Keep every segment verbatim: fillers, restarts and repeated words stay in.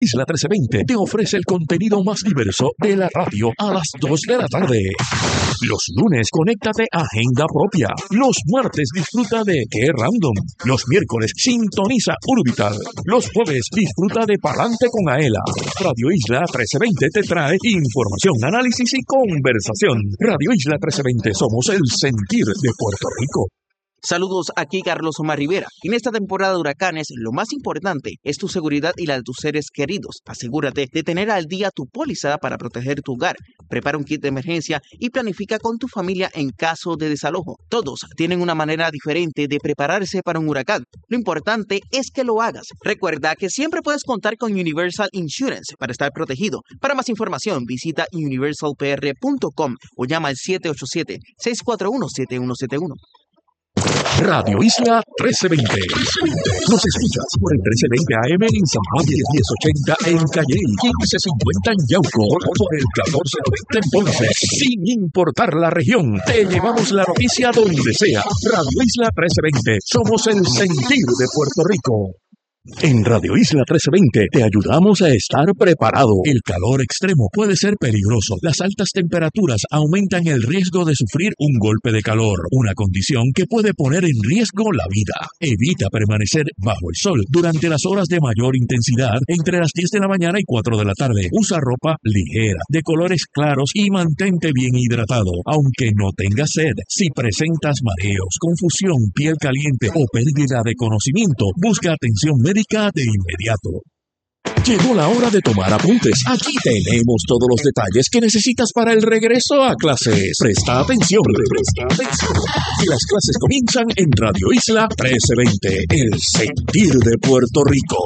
Isla trece veinte te ofrece el contenido más diverso de la radio a las dos de la tarde. Los lunes, conéctate a Agenda Propia. Los martes, disfruta de Qué Random. Los miércoles, sintoniza Urbital. Los jueves, disfruta de Palante con Aela. Radio Isla trece veinte te trae información, análisis y conversación. Radio Isla trece veinte, somos el sentir de Puerto Rico. Saludos, aquí Carlos Omar Rivera. En esta temporada de huracanes, lo más importante es tu seguridad y la de tus seres queridos. Asegúrate de tener al día tu póliza para proteger tu hogar. Prepara un kit de emergencia y planifica con tu familia en caso de desalojo. Todos tienen una manera diferente de prepararse para un huracán. Lo importante es que lo hagas. Recuerda que siempre puedes contar con Universal Insurance para estar protegido. Para más información, visita universal p r punto com o llama al siete ocho siete, seis cuatro uno, siete uno siete uno. Radio Isla trece veinte. Nos escuchas por el trece veinte A M en San Juan, diez ochenta en Calley, quince cincuenta en Yauco, por el catorce noventa en Ponce. Sin importar la región, te llevamos la noticia donde sea. Radio Isla trece veinte. Somos el sentir de Puerto Rico. En Radio Isla trece veinte te ayudamos a estar preparado. El calor extremo puede ser peligroso. Las altas temperaturas aumentan el riesgo de sufrir un golpe de calor, una condición que puede poner en riesgo la vida. Evita permanecer bajo el sol durante las horas de mayor intensidad entre las diez de la mañana y cuatro de la tarde. Usa ropa ligera, de colores claros y mantente bien hidratado, aunque no tengas sed. Si presentas mareos, confusión, piel caliente o pérdida de conocimiento, busca atención médica médica de inmediato. Llegó la hora de tomar apuntes. Aquí tenemos todos los detalles que necesitas para el regreso a clases. Presta atención. Presta atención. Y las clases comienzan en Radio Isla trece veinte, el sentir de Puerto Rico.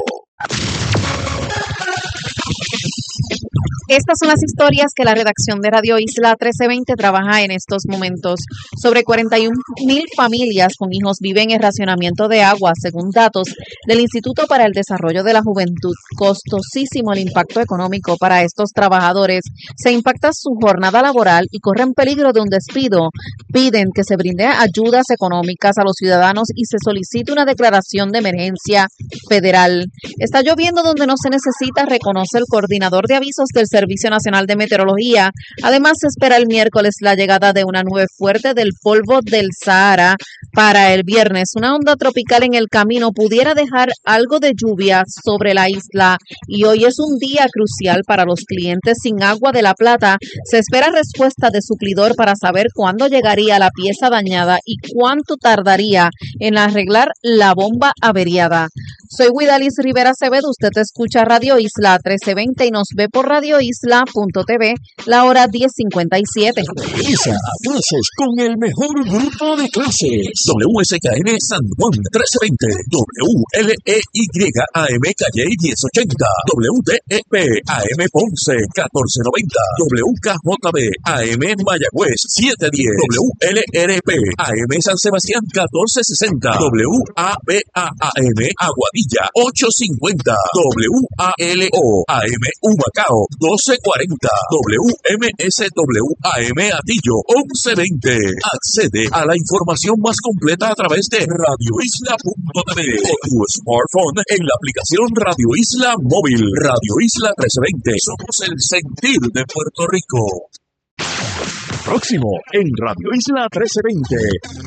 Estas son las historias que la redacción de Radio Isla trece veinte trabaja en estos momentos. Sobre cuarenta y un mil familias con hijos viven en racionamiento de agua, según datos del Instituto para el Desarrollo de la Juventud. Costosísimo el impacto económico para estos trabajadores. Se impacta su jornada laboral y corren peligro de un despido. Piden que se brinde ayudas económicas a los ciudadanos y se solicite una declaración de emergencia federal. Está lloviendo donde no se necesita, reconoce el coordinador de avisos del Servicio Nacional de Meteorología. Además, se espera el miércoles la llegada de una nube fuerte del polvo del Sahara para el viernes. Una onda tropical en el camino pudiera dejar algo de lluvia sobre la isla y hoy es un día crucial para los clientes sin agua de La Plata. Se espera respuesta de suplidor para saber cuándo llegaría la pieza dañada y cuánto tardaría en arreglar la bomba averiada. Soy Guidalis Rivera Acevedo, usted escucha Radio Isla trece veinte y nos ve por radio isla punto t v, la hora diez cincuenta y siete. Regresa a clases con el mejor grupo de clases. W S K N San Juan trece veinte, W L E Y A M Calle diez ochenta, W T E P A M Ponce catorce noventa, W K J B A M Mayagüez siete diez, W L R P A M San Sebastián catorce sesenta, W A B A A M Aguadilla ocho cincuenta, W A L O A M Humacao doce cuarenta, W M S W A M Atillo once veinte. Accede a la información más completa a través de radio isla punto t v o tu smartphone en la aplicación Radio Isla Móvil. Radio Isla trece veinte. Somos el sentir de Puerto Rico. Próximo en Radio Isla trece veinte.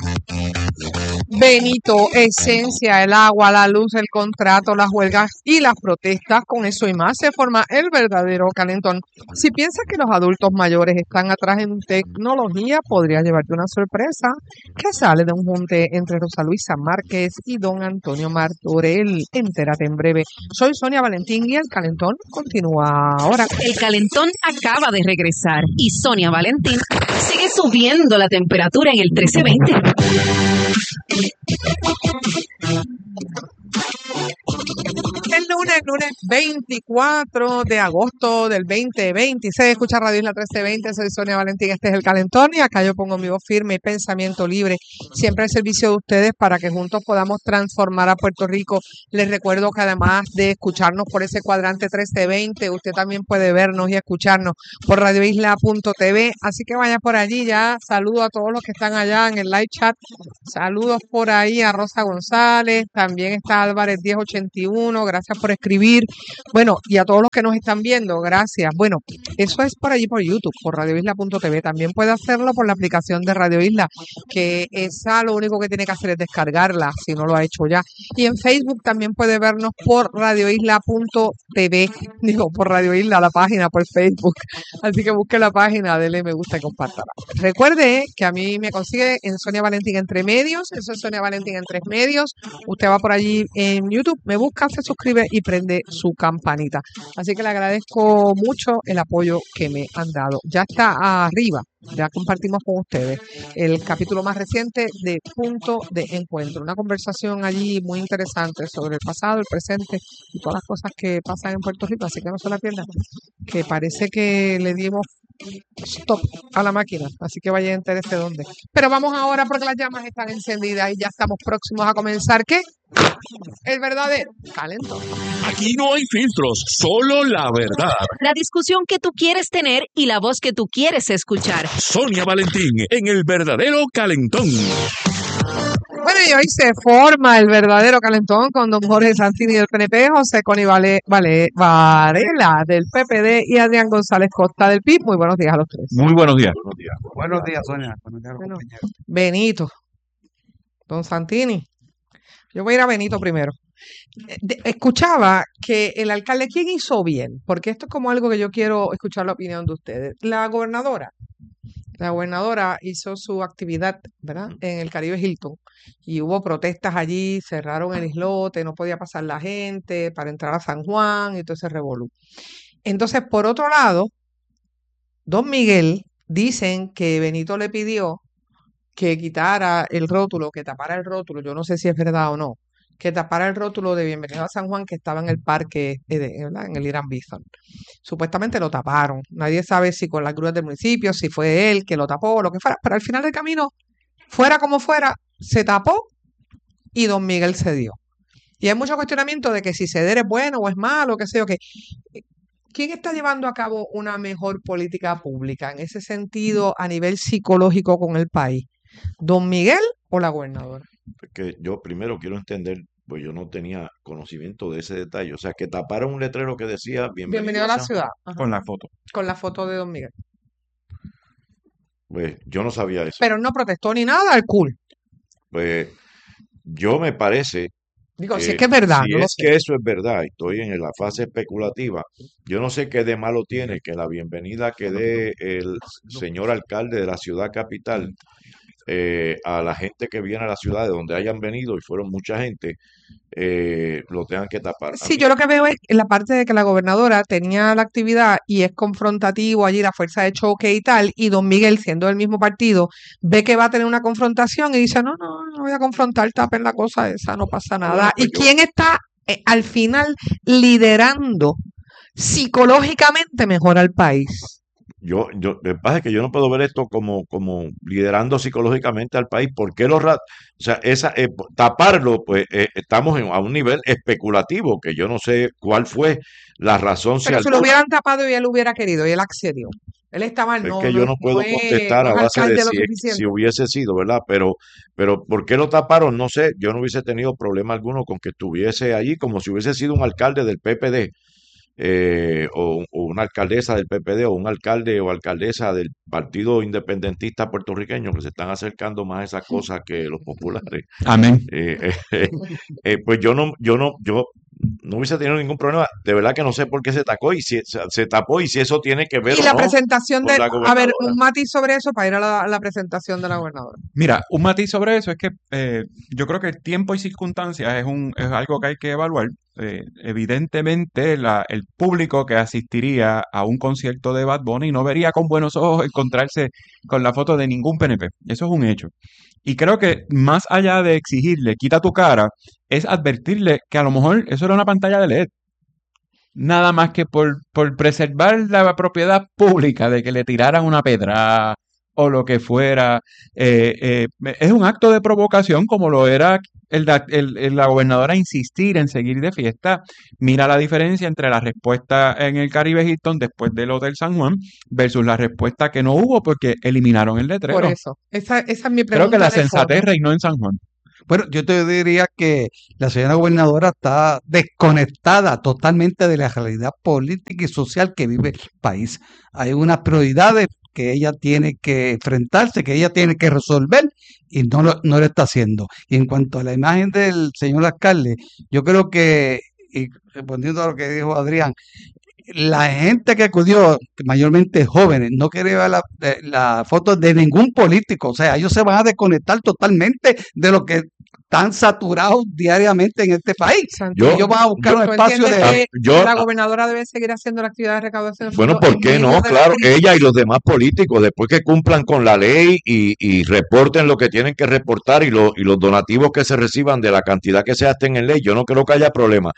Benito, esencia, el agua, la luz, el contrato, las huelgas y las protestas, con eso y más se forma el verdadero calentón. Si piensas que los adultos mayores están atrás en tecnología, podría llevarte una sorpresa que sale de un junte entre Rosa Luisa Márquez y don Antonio Martorell. Entérate en breve. Soy Sonia Valentín y el calentón continúa ahora. El calentón acaba de regresar y Sonia Valentín sigue subiendo la temperatura en el trece veinte. El lunes, lunes veinticuatro de agosto del veinte veintiséis, escucha Radio Isla trece veinte, soy Sonia Valentín, este es el calentón y acá yo pongo mi voz firme y pensamiento libre, siempre al servicio de ustedes para que juntos podamos transformar a Puerto Rico. Les recuerdo que además de escucharnos por ese cuadrante trece veinte, usted también puede vernos y escucharnos por radio isla punto t v, así que vaya por allí ya. Saludo a todos los que están allá en el live chat, saludos por ahí a Rosa González, también está Álvarez diez ochenta y uno, gracias por por escribir. Bueno, y a todos los que nos están viendo, gracias. Bueno, eso es por allí por YouTube, por radio isla punto t v. También puede hacerlo por la aplicación de Radio Isla, que esa lo único que tiene que hacer es descargarla, si no lo ha hecho ya. Y en Facebook también puede vernos por radio isla punto t v. Digo, por Radio Isla, la página, por Facebook. Así que busque la página, dele me gusta y compártala. Recuerde que a mí me consigue en Sonia Valentín Entre Medios, eso es Sonia Valentín en Tres Medios. Usted va por allí en YouTube, me busca, se suscribe y prende su campanita. Así que le agradezco mucho el apoyo que me han dado. Ya está arriba, ya compartimos con ustedes el capítulo más reciente de Punto de Encuentro. Una conversación allí muy interesante sobre el pasado, el presente y todas las cosas que pasan en Puerto Rico. Así que no se la pierdan, que parece que le dimos stop a la máquina, así que vaya a enterarse dónde. Pero vamos ahora porque las llamas están encendidas y ya estamos próximos a comenzar. ¿Qué? El verdadero calentón. Aquí no hay filtros, solo la verdad. La discusión que tú quieres tener y la voz que tú quieres escuchar. Sonia Valentín en el verdadero calentón. Bueno, y hoy se forma el verdadero calentón con don Jorge Santini del P N P, José Coni Vale, Vale, Varela del P P D y Adrián González Costa del P I B. Muy buenos días a los tres. Muy buenos días. Buenos días, buenos días Sonia. Buenos días, Bueno, compañeros. Benito, don Santini. Yo voy a ir a Benito primero. De- escuchaba que el alcalde, ¿quién hizo bien? Porque esto es como algo que yo quiero escuchar la opinión de ustedes. La gobernadora. La gobernadora hizo su actividad, ¿verdad? En el Caribe Hilton y hubo protestas allí, cerraron el islote, no podía pasar la gente para entrar a San Juan y todo ese revolú. Entonces, por otro lado, don Miguel dicen que Benito le pidió que quitara el rótulo, que tapara el rótulo, yo no sé si es verdad o no, que tapara el rótulo de Bienvenido a San Juan que estaba en el parque, eh, de- ¿verdad? En el Irán Bithorn. Supuestamente lo taparon. Nadie sabe si con las grúas del municipio, si fue él que lo tapó o lo que fuera, pero al final del camino, fuera como fuera, se tapó y don Miguel cedió. Y hay mucho cuestionamiento de que si ceder es bueno o es malo, qué sé yo, que ¿quién está llevando a cabo una mejor política pública en ese sentido a nivel psicológico con el país? ¿Don Miguel o la gobernadora? Porque yo primero quiero entender, pues yo no tenía conocimiento de ese detalle. O sea, que taparon un letrero que decía Bienvenido, Bienvenido a a la San ciudad. Juan. Ajá. Con la foto. Con la foto de don Miguel. Pues yo no sabía eso. Pero no protestó ni nada, al cool. Pues yo me parece Digo, si que es que es verdad, si no lo es sé. que eso es verdad, y estoy en la fase especulativa, yo no sé qué de malo tiene que la bienvenida que dé el señor alcalde de la ciudad capital eh, a la gente que viene a la ciudad de donde hayan venido, y fueron mucha gente, eh, lo tengan que tapar. A Sí, mí, yo lo que veo es en la parte de que la gobernadora tenía la actividad y es confrontativo allí la fuerza de choque y tal, y don Miguel, siendo del mismo partido, ve que va a tener una confrontación y dice, no, no, no voy a confrontar, tapen la cosa esa, no pasa ah, nada. bueno, ¿Y pues yo, quién está eh, al final liderando psicológicamente mejor al país? Yo, yo, lo que pasa es que yo no puedo ver esto como, como liderando psicológicamente al país. ¿Por qué los ra- O sea, esa, eh, po- taparlo, pues eh, estamos en- a un nivel especulativo, que yo no sé cuál fue la razón, si Pero si lo alguna. hubieran tapado y él hubiera querido y él accedió. Él está mal, Es no, que no, yo es- no no puedo es, contestar no a es base de alcalde lo si, si suficiente. hubiese sido, ¿verdad? Pero, pero ¿por qué lo taparon? No sé. Yo no hubiese tenido problema alguno con que estuviese allí, como si hubiese sido un alcalde del P P D. eh, o, o una alcaldesa del P P D o un alcalde o alcaldesa del Partido Independentista Puertorriqueño, que se están acercando más a esas cosas que los populares. Amén. Eh, eh, eh, eh, pues yo no, yo no, yo no hubiese tenido ningún problema. De verdad que no sé por qué se tapó y si se, se tapó y si eso tiene que ver Y o la no presentación con de, la a ver, gobernadora. un matiz sobre eso para ir a la, a la presentación de la gobernadora. Mira, un matiz sobre eso es que eh, yo creo que el tiempo y circunstancias es un es algo que hay que evaluar. Eh, evidentemente, la- el público que asistiría a un concierto de Bad Bunny no vería con buenos ojos encontrarse con la foto de ningún P N P. Eso es un hecho. Y creo que más allá de exigirle quita tu cara, es advertirle que a lo mejor eso era una pantalla de L E D. Nada más que por, por preservar la propiedad pública de que le tiraran una pedra o lo que fuera. eh, eh, es un acto de provocación como lo era el, da- el- el- la gobernadora insistir en seguir de fiesta. Mira la diferencia entre la respuesta en el Caribe Hilton después del Hotel San Juan versus la respuesta que no hubo porque eliminaron el Por letrero. eso. Esa, esa es mi Creo que pregunta la de fondo. sensatez reinó en San Juan. Bueno, yo te diría que la señora gobernadora está desconectada totalmente de la realidad política y social que vive el país. Hay unas prioridades que ella tiene que enfrentarse, que ella tiene que resolver y no lo, no lo está haciendo. Y en cuanto a la imagen del señor alcalde, yo creo que, y respondiendo a lo que dijo Adrián, la gente que acudió, mayormente jóvenes, no quería ver la, eh, la foto de ningún político. O sea, ellos se van a desconectar totalmente de lo que están saturados diariamente en este país. Santiago, ellos van a buscar yo- un ¿tú espacio entiendes de... que yo- la gobernadora debe seguir haciendo la actividad de recaudación de Bueno, fondos ¿por en qué medio no? de la Claro, crisis? ella y los demás políticos, después que cumplan con la ley y, y reporten lo que tienen que reportar y, lo- y los donativos que se reciban de la cantidad que se estén en ley, yo no creo que haya problema.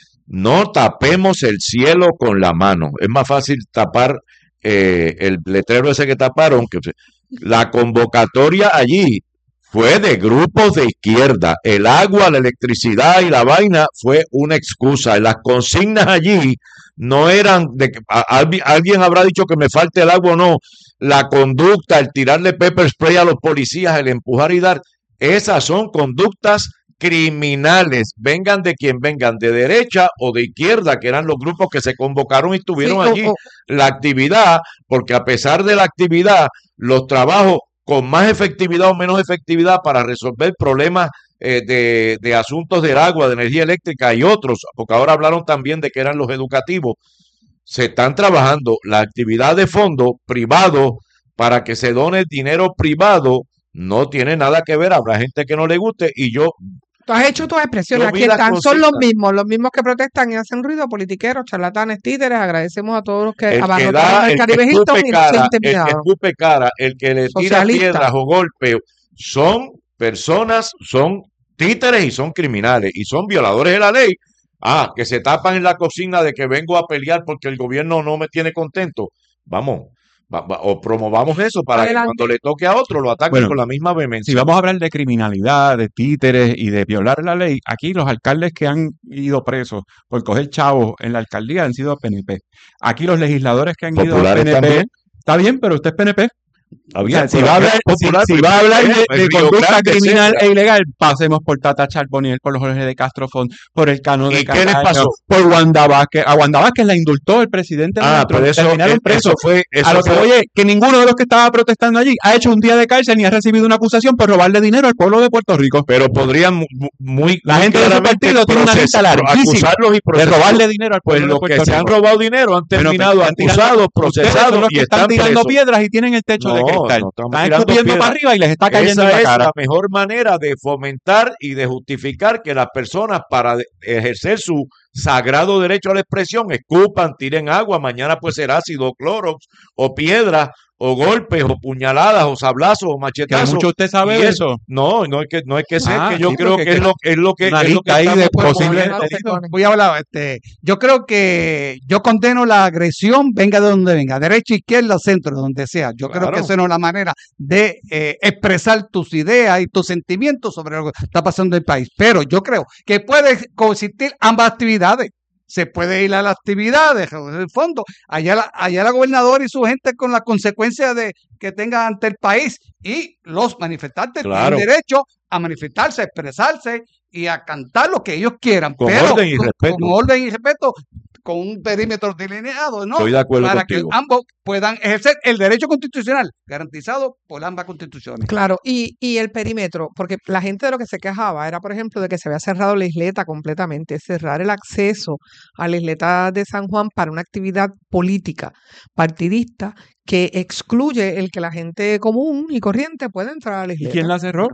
No tapemos el cielo con la mano. Es más fácil tapar eh, el letrero ese que taparon. Que la convocatoria allí fue de grupos de izquierda. El agua, la electricidad y la vaina fue una excusa. Las consignas allí no eran de que a- alguien alguien habrá dicho que me falte el agua o no. La conducta, el tirarle pepper spray a los policías, el empujar y dar, esas son conductas criminales, vengan de quien vengan, de derecha o de izquierda, que eran los grupos que se convocaron y estuvieron Sí, o- allí. o- La actividad, porque a pesar de la actividad, los trabajos con más efectividad o menos efectividad para resolver problemas eh, de, de asuntos del agua, de energía eléctrica y otros, porque ahora hablaron también de que eran los educativos, se están trabajando la actividad de fondo privado para que se done dinero privado, no tiene nada que ver, habrá gente que no le guste y yo Tú has hecho tus expresiones, Yo aquí vi las están, son los cositas. mismos, los mismos que protestan y hacen ruido, politiqueros, charlatanes, títeres. Agradecemos a todos los que el que abarrotaron da, el el que Caribe Hilton escupe y se cara, el que intimidaron. escupe cara, el que le tira Socialista. piedras o golpes, son personas, son títeres y son criminales y son violadores de la ley. Ah, que se tapan en la cocina de que vengo a pelear porque el gobierno no me tiene contento. Vamos, va- va- o promovamos eso para que Adelante. cuando le toque a otro lo ataquen Bueno, con la misma Si vehemencia. vamos a hablar de criminalidad, de títeres y de violar la ley, aquí los alcaldes que han ido presos por coger chavos en la alcaldía han sido P N P. Aquí los legisladores que han ido a Populares P N P, también. está bien, pero usted es P N P. Está O bien, sea, si pero va a que hablar, es si, popular, si pues, va a hablar de, en de Río conducta Grande, criminal etcétera. e ilegal, pasemos por Tata Charboniel, por Jorge de Castrofón, por el Cano de ¿Y qué les Cataño, pasó? por Wanda Vázquez. A Wanda Vázquez la indultó el presidente Ah, nuestro, pero eso, terminaron eso presos. fue, A eso lo que fue, voy es que ninguno de los que estaba protestando allí ha hecho un día de cárcel ni ha recibido una acusación por robarle dinero al pueblo de Puerto Rico. pero podrían mu- mu- muy, La muy gente de su claramente partido tiene una lista proces- larguísima acusarlos y de procesarlos. robarle dinero al Pues pueblo de los que Puerto se han Rico. robado dinero han Bueno, pues terminado están tirando- acusados, ustedes son procesados los y que están están tirando presos. piedras y tienen el techo de No, cristal. no estamos Están tirando escupiendo piedras. para arriba y les está cayendo en Esa la es cara. la mejor manera de fomentar y de justificar que las personas para de- ejercer su sagrado derecho a la expresión escupan, tiren agua, mañana puede ser ácido, clorox o piedras o golpes o puñaladas o sablazos o Que machetazos. mucho usted sabe Y de eso, eso. no, no es que no es que sea, Ah, que yo sí, creo porque que es lo, es lo que una es lo que lista ahí de estamos posibles proponiendo. delitos. Voy a hablar, este, yo creo que yo condeno la agresión, venga de donde venga, derecha, izquierda, centro, donde sea. Yo creo que Claro. esa no es la manera de eh, expresar tus ideas y tus sentimientos sobre lo que está pasando en el país. Pero yo creo que puede coexistir ambas actividades. Se puede ir a la actividad de el fondo, allá la, allá la gobernadora y su gente con las consecuencias de que tenga ante el país, y los manifestantes Claro. tienen derecho a manifestarse, a expresarse y a cantar lo que ellos quieran, Con pero orden y con, respeto. con orden y respeto, con un perímetro delineado, ¿no? Estoy de acuerdo Para contigo. que ambos puedan ejercer el derecho constitucional garantizado por ambas constituciones. Claro, y, y el perímetro, porque la gente de lo que se quejaba era, por ejemplo, de que se había cerrado la isleta completamente, cerrar el acceso a la isleta de San Juan para una actividad política, partidista, que excluye el que la gente común y corriente pueda entrar a la ¿Y isleta. quién la cerró?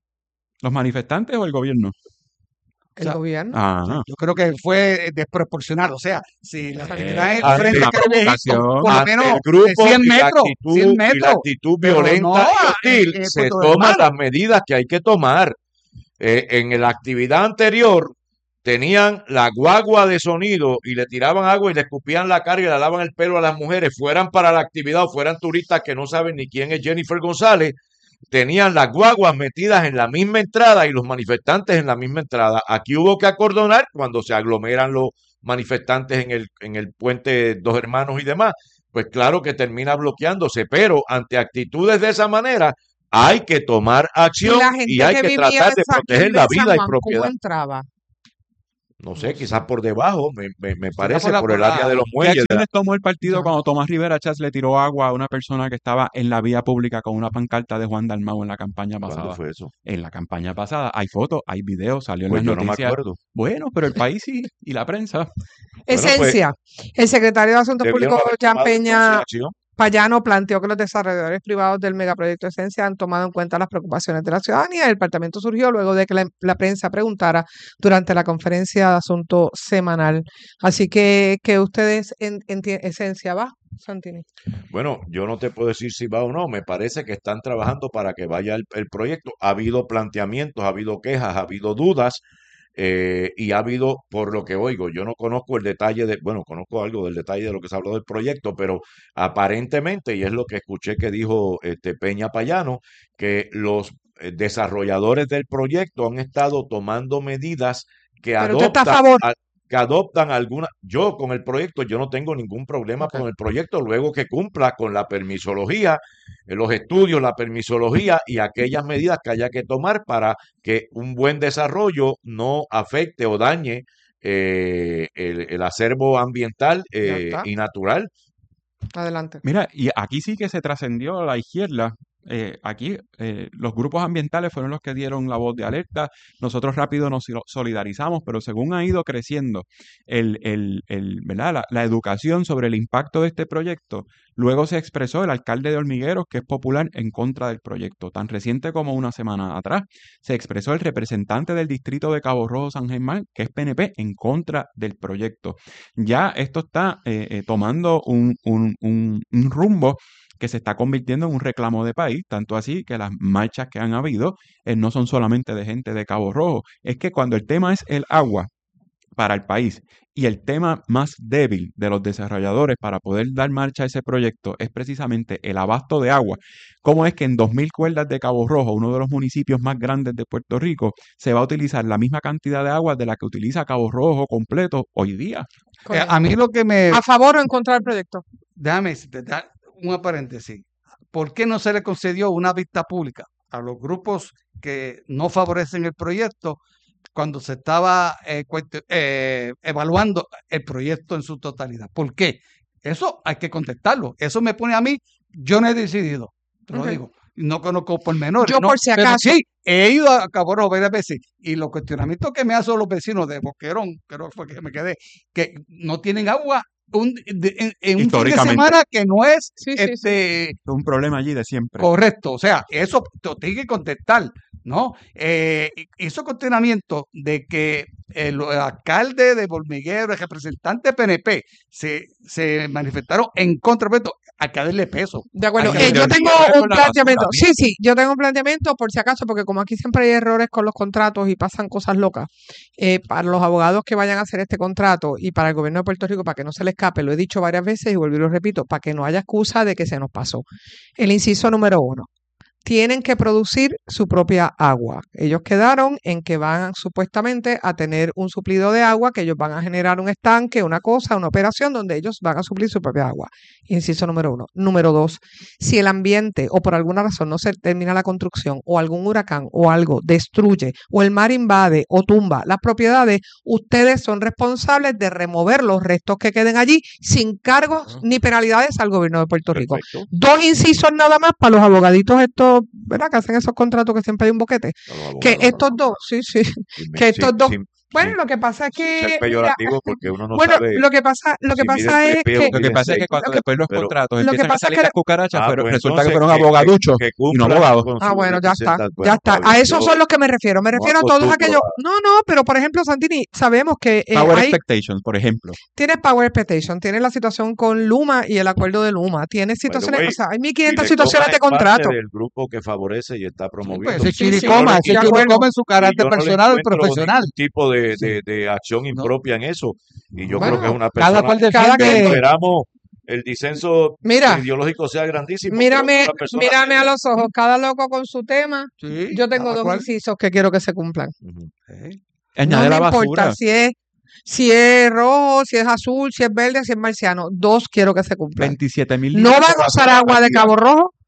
¿Los manifestantes o el gobierno? El O sea, gobierno. Ah, Yo creo que fue desproporcional, o sea, si la actividad es ante frente la a Caribe Hilton, provocación, por lo Ante menos el de grupo cien y la metros, actitud, cien y la metros. actitud Pero violenta no, y ah, hostil, eh, eh, se Puerto toman Hermano. las medidas que hay que tomar. Eh, en la actividad anterior tenían la guagua de sonido y le tiraban agua y le escupían la cara y le lavaban el pelo a las mujeres, fueran para la actividad o fueran turistas que no saben ni quién es Jennifer González. Tenían las guaguas metidas en la misma entrada y los manifestantes en la misma entrada. Aquí hubo que acordonar cuando se aglomeran los manifestantes en el, en el puente Dos Hermanos y demás. Pues claro que termina bloqueándose, pero ante actitudes de esa manera, hay que tomar Y acción la gente y hay que que vivía tratar en de San proteger Gil de la San vida y Juan, ¿cómo propiedad. entraba? No sé, quizás por debajo, me, me, me Será parece, por la, por por el área la, de los ¿Qué muelles. De la- acciones tomó el partido Ya. cuando Tomás Rivera Chats le tiró agua a una persona que estaba en la vía pública con una pancarta de Juan Dalmau en la campaña ¿Cuándo pasada? fue eso? En la campaña pasada hay fotos, hay videos, salió en Pues las yo no me noticias. acuerdo. Bueno, pero el país sí, y la prensa. Bueno, pues Esencia. El secretario de Asuntos debieron Públicos, haber Jan tomado entonces Peña acción. Payano, planteó que los desarrolladores privados del megaproyecto Esencia han tomado en cuenta las preocupaciones de la ciudadanía. El departamento surgió luego de que la, la prensa preguntara durante la conferencia de asunto semanal. Así que, que ustedes en, en Esencia va, Santini. Bueno, yo no te puedo decir si va o no. Me parece que están trabajando para que vaya el, el proyecto. Ha habido planteamientos, ha habido quejas, ha habido dudas. Eh, y ha habido, por lo que oigo, yo no conozco el detalle de, bueno, conozco algo del detalle de lo que se habló del proyecto, pero aparentemente, y es lo que escuché que dijo este Peña Payano, que los eh, desarrolladores del proyecto han estado tomando medidas que Pero usted está a adoptan, favor. a- que adoptan alguna, yo con el proyecto, yo no tengo ningún problema Ok. con el proyecto, luego que cumpla con la permisología, eh, los estudios, la permisología y aquellas medidas que haya que tomar para que un buen desarrollo no afecte o dañe eh, el, el acervo ambiental Ya eh, está. y natural. Adelante. Mira, y aquí sí que se trascendió la izquierda. Eh, aquí eh, los grupos ambientales fueron los que dieron la voz de alerta. Nosotros rápido nos silo- solidarizamos, pero según ha ido creciendo el, el, el, ¿verdad? La, la educación sobre el impacto de este proyecto, luego se expresó el alcalde de Hormigueros, que es popular, en contra del proyecto. Tan reciente como una semana atrás, se expresó el representante del distrito de Cabo Rojo San Germán, que es P N P, en contra del proyecto. Ya esto está eh, eh, tomando un, un, un, un rumbo que se está convirtiendo en un reclamo de país, tanto así que las marchas que han habido eh, no son solamente de gente de Cabo Rojo, es que cuando el tema es el agua para el país y el tema más débil de los desarrolladores para poder dar marcha a ese proyecto es precisamente el abasto de agua. ¿Cómo es que en dos mil cuerdas de Cabo Rojo, uno de los municipios más grandes de Puerto Rico, se va a utilizar la misma cantidad de agua de la que utiliza Cabo Rojo completo hoy día? Eh, Correcto. a mí lo que me... ¿A favor o en contra del proyecto? Déjame decirte, da- un paréntesis. ¿Por qué no se le concedió una vista pública a los grupos que no favorecen el proyecto cuando se estaba eh, cuest- eh, evaluando el proyecto en su totalidad? ¿Por qué? Eso hay que contestarlo. Eso me pone a mí, yo no he decidido, te lo Ok. digo. No conozco pormenores, Yo ¿no? por si Pero acaso. sí, he ido a Cabo Rojo varias veces y los cuestionamientos que me hacen los vecinos de Boquerón, creo que fue que me quedé, que no tienen agua un, de- en, en un fin de Históricamente. semana que no es Sí, sí, sí. este Es un problema allí de siempre. correcto. O sea, eso te lo tiene que contestar, ¿no? Eh, y- esos cuestionamientos de que el alcalde de Hormiguero, el representante P N P, se, se manifestaron en contra de esto, hay que darle peso. De acuerdo. Hay que Eh, yo aprender tengo a ver un con la basura planteamiento. Sí, también. sí, yo tengo un planteamiento por si acaso, porque como aquí siempre hay errores con los contratos y pasan cosas locas, eh, para los abogados que vayan a hacer este contrato y para el gobierno de Puerto Rico, para que no se le escape, lo he dicho varias veces y vuelvo y lo repito, para que no haya excusa de que se nos pasó. El inciso número uno. Tienen que producir su propia agua. Ellos quedaron en que van supuestamente a tener un suplido de agua, que ellos van a generar un estanque, una cosa, una operación donde ellos van a suplir su propia agua. Inciso número uno. Número dos, si el ambiente o por alguna razón no se termina la construcción o algún huracán o algo destruye o el mar invade o tumba las propiedades, ustedes son responsables de remover los restos que queden allí sin cargos ni penalidades al gobierno de Puerto Rico. Perfecto. Dos incisos nada más para los abogaditos estos, ¿verdad? Que hacen esos contratos que siempre hay un boquete. Los Que abogados, estos dos, sí, sí. sin- que estos sin- dos- sin- Bueno, sin lo que pasa es ser que, mira, peyorativo porque uno no bueno, sabe lo que pasa, lo que si mide pasa tres es pies o que Lo que mide pasa es seis. que cuando Lo que- después los pero- contratos lo que empiezan a pasa es salir que- las cucarachas, Ah, pero pues resulta que entonces fueron que- abogaduchos que y no cumplan abogados. con Ah, su bueno, ya está, representa- bueno, ya está. está bien. A eso Yo son los que me refiero. Me no refiero a todos acostumbro aquellos. a- No, no, pero por ejemplo, Santini, sabemos que eh, Power hay, expectations, por ejemplo. tienes Power Expectation, tienes la situación con Luma y el acuerdo de Luma, tienes By the situaciones, way, o sea, hay mil y quinientas le situaciones coma de es parte contrato. del grupo que favorece y está promoviendo. Pues ese Sí, sí, chiricoma, de ese acuerdo. chiricoma en su Y carácter yo no le personal y encuentro profesional. ningún tipo de, Sí. de, de acción No. impropia en eso. Y yo Bueno, creo que es una cada persona cual Cada que defiende. esperamos el disenso Mira, ideológico sea grandísimo. pero mírame, es una persona mírame a seria. los ojos, cada loco con su tema. Sí, Yo tengo cada dos cual. incisos que quiero que se cumplan. Ujú. Sí. No Añade me la importa basura. si es, si es rojo, si es azul, si es verde, si es marciano. Dos quiero que se cumplan. veintisiete mil No litros van de a usar basura agua de activa. Cabo Rojo,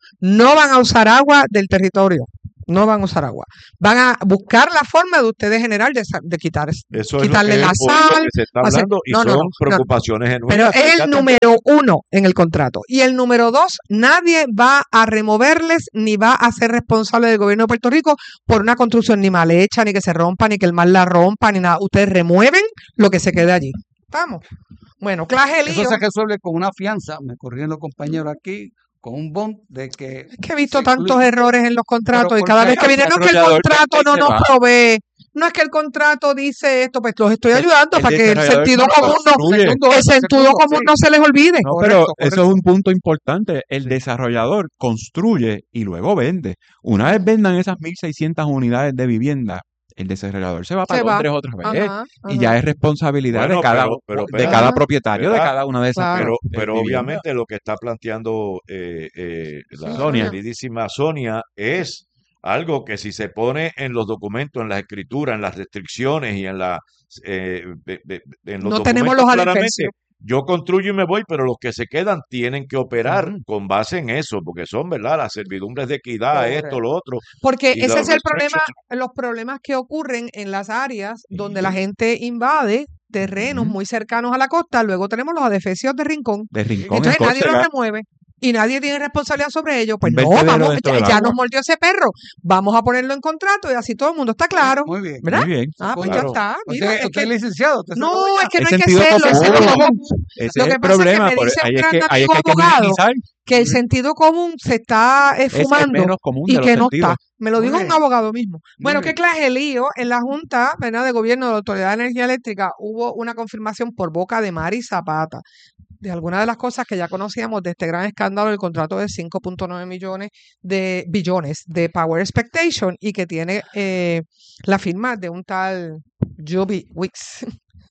no van a usar agua del territorio. No van a usar agua. Van a buscar la forma de ustedes generar, de, de quitar, Eso es lo quitarle que, la es por lo sal. que se está hacer- hablando y no, no, son no, no. preocupaciones Pero genuinas. es el Fíjate. número uno en el contrato. Y el número dos, nadie va a removerles ni va a ser responsable del gobierno de Puerto Rico por una construcción ni mal hecha, ni que se rompa, ni que el mar la rompa, ni nada. Ustedes remueven lo que se quede allí. Vamos. Bueno, clase Eso lío. se resuelve con una fianza, me corrieron los compañeros aquí, con un bond de que Es que he visto se tantos incluye- errores en los contratos y ¿por cada qué? vez que viene, no es que el desarrollador contrato no ahí se nos va. provee, no es que el contrato dice esto, pues los estoy El- ayudando el para que el desarrollador sentido común no, construye. Segundo el eso, sentido segundo, común sí. no se les olvide. No, Correcto, pero eso correcto. es un punto importante. El desarrollador construye y luego vende. Una vez vendan esas mil seiscientas unidades de vivienda, el desarrollador se va Se para va. Londres otra vez. Ajá, Y ya ajá. es responsabilidad Bueno, de cada, pero- pero de espera, cada Ah, propietario de ¿verdad? cada una de esas Claro. Pero, eh, pero viviendas. obviamente lo que está planteando eh, eh, la Sonia. queridísima Sonia es algo que si se pone en los documentos, en las escrituras, en las restricciones y en la eh, de- de- de- en los No tenemos documentos los claramente, alifercios. yo construyo y me voy, pero los que se quedan tienen que operar Ujú. con base en eso, porque son, ¿verdad? Las servidumbres de equidad, esto, Correcto. lo otro. Porque Y ese los es el problema, restrictions. los problemas que ocurren en las áreas donde Sí. la gente invade terrenos Ujú. muy cercanos a la costa. Luego tenemos los adefesios de Rincón. De Rincón, en Entonces nadie los Córcega, remueve y nadie tiene responsabilidad sobre ello. Pues un no, vertedero vamos, dentro ya, del ya agua. nos mordió ese perro. Vamos a ponerlo en contrato y así todo el mundo está claro. Muy bien. ¿Verdad? Muy bien. Ah, pues Claro. ya está. Mira, Usted, es usted que- es licenciado. usted se lo no, doy es ya. que no Es hay que sentido hacerlo, es común. sentido común. Ese Lo es que el pasa es que problema. me por- dice ahí, un es que, gran ahí es amigo que hay que abogado minimizar. que el Ujú. sentido común se está eh, Es el fumando menos común y de los que no sentidos. está. Me lo Muy dijo un bien. abogado mismo. Muy Bueno, qué bien. clase de lío. En la Junta, ¿verdad?, de Gobierno de la Autoridad de Energía Eléctrica hubo una confirmación por boca de Mari Zapata de algunas de las cosas que ya conocíamos de este gran escándalo del contrato de cinco punto nueve millones de billones de Power Expectation y que tiene eh, la firma de un tal Joby Wicks.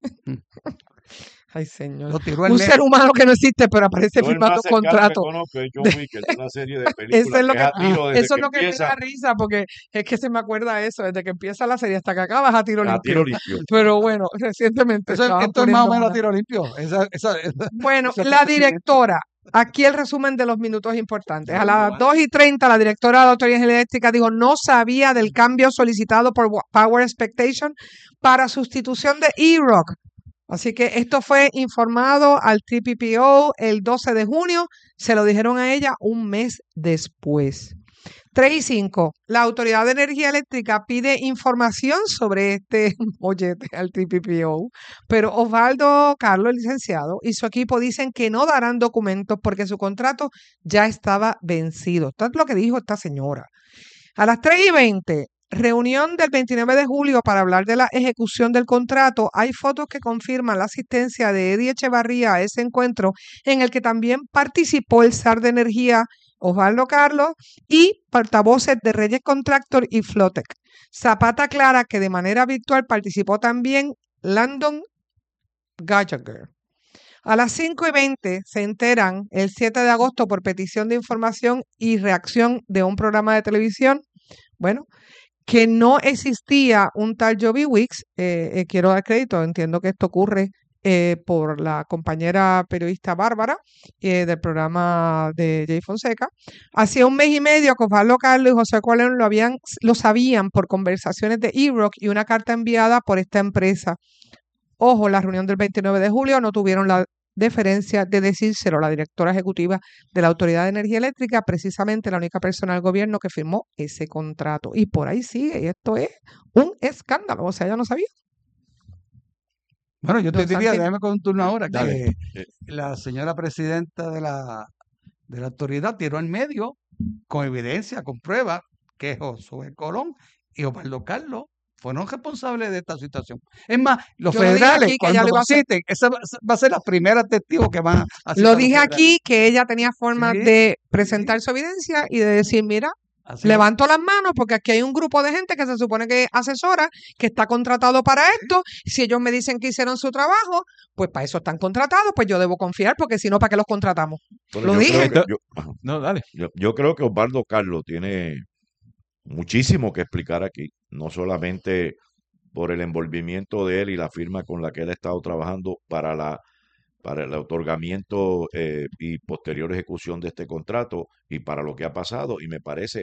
Ay, señor. Lo tiró al Un medio. ser humano que no existe, pero aparece Yo el firmando más cercano que contrato. conozco es John de- Wick, es una serie de Eso películas es lo que que, es a tiro desde eso es que lo que me empieza da risa, porque es que se me acuerda eso, desde que empieza la serie hasta que acabas a tiro a limpio. tiro limpio. Pero bueno, recientemente Eso es- estaban esto es más o poniendo menos una. tiro limpio. Esa, esa, esa- Bueno, ese la procedimiento. directora, aquí el resumen de los minutos importantes. A Bueno, las vale. dos y treinta, la directora de la Autoridad Eléctrica dijo no sabía del cambio solicitado por Wa- Power Expectation para sustitución de E-Rock. Así que esto fue informado al T P P O el doce de junio. Se lo dijeron a ella un mes después. tres y cinco. La Autoridad de Energía Eléctrica pide información sobre este mollete al T P P O, pero Osvaldo Carlos, el licenciado, y su equipo dicen que no darán documentos porque su contrato ya estaba vencido. Esto es lo que dijo esta señora. A las tres y veinte, reunión del veintinueve de julio para hablar de la ejecución del contrato. Hay fotos que confirman la asistencia de Eddie Echevarría a ese encuentro, en el que también participó el S A R de Energía, Osvaldo Carlos, y portavoces de Reyes Contractor y Flotec. Zapata aclara que de manera virtual participó también Landon Gallagher. A las cinco y veinte se enteran el siete de agosto por petición de información y reacción de un programa de televisión, bueno, que no existía un tal Joby Wicks. Eh, eh, quiero dar crédito, entiendo que esto ocurre eh, por la compañera periodista Bárbara eh, del programa de Jay Fonseca. Hacía un mes y medio que Osvaldo Carlos y José Cualén lo, habían, lo sabían por conversaciones de E-Rock y una carta enviada por esta empresa. Ojo, la reunión del veintinueve de julio no tuvieron la deferencia de decírselo a la directora ejecutiva de la Autoridad de Energía Eléctrica, precisamente la única persona del gobierno que firmó ese contrato. Y por ahí sigue, y esto es un escándalo, o sea, ella no sabía. Bueno, yo te Don diría, Santi, déjame con un turno ahora, Dale. que la señora presidenta de la, de la autoridad tiró al medio con evidencia, con pruebas, que Josué Colón y Osvaldo Carlos fueron responsables de esta situación. Es más, los yo lo dije federales, aquí que ella cuando lo iba a hacer. citen, esa va va a ser la primera testigo que van a citar Lo los dije federales. aquí que ella tenía forma Sí, de presentar sí, su evidencia y de decir, mira, así es. levanto las manos porque aquí hay un grupo de gente que se supone que asesora, que está contratado para esto. Si ellos me dicen que hicieron su trabajo, pues para eso están contratados, pues yo debo confiar porque si no, ¿para qué los contratamos? Bueno, Lo yo dije. creo que, yo, ajá, No, dale. yo- yo creo que Osvaldo Carlos tiene muchísimo que explicar aquí, no solamente por el envolvimiento de él y la firma con la que él ha estado trabajando para la para el otorgamiento eh, y posterior ejecución de este contrato y para lo que ha pasado, y me parece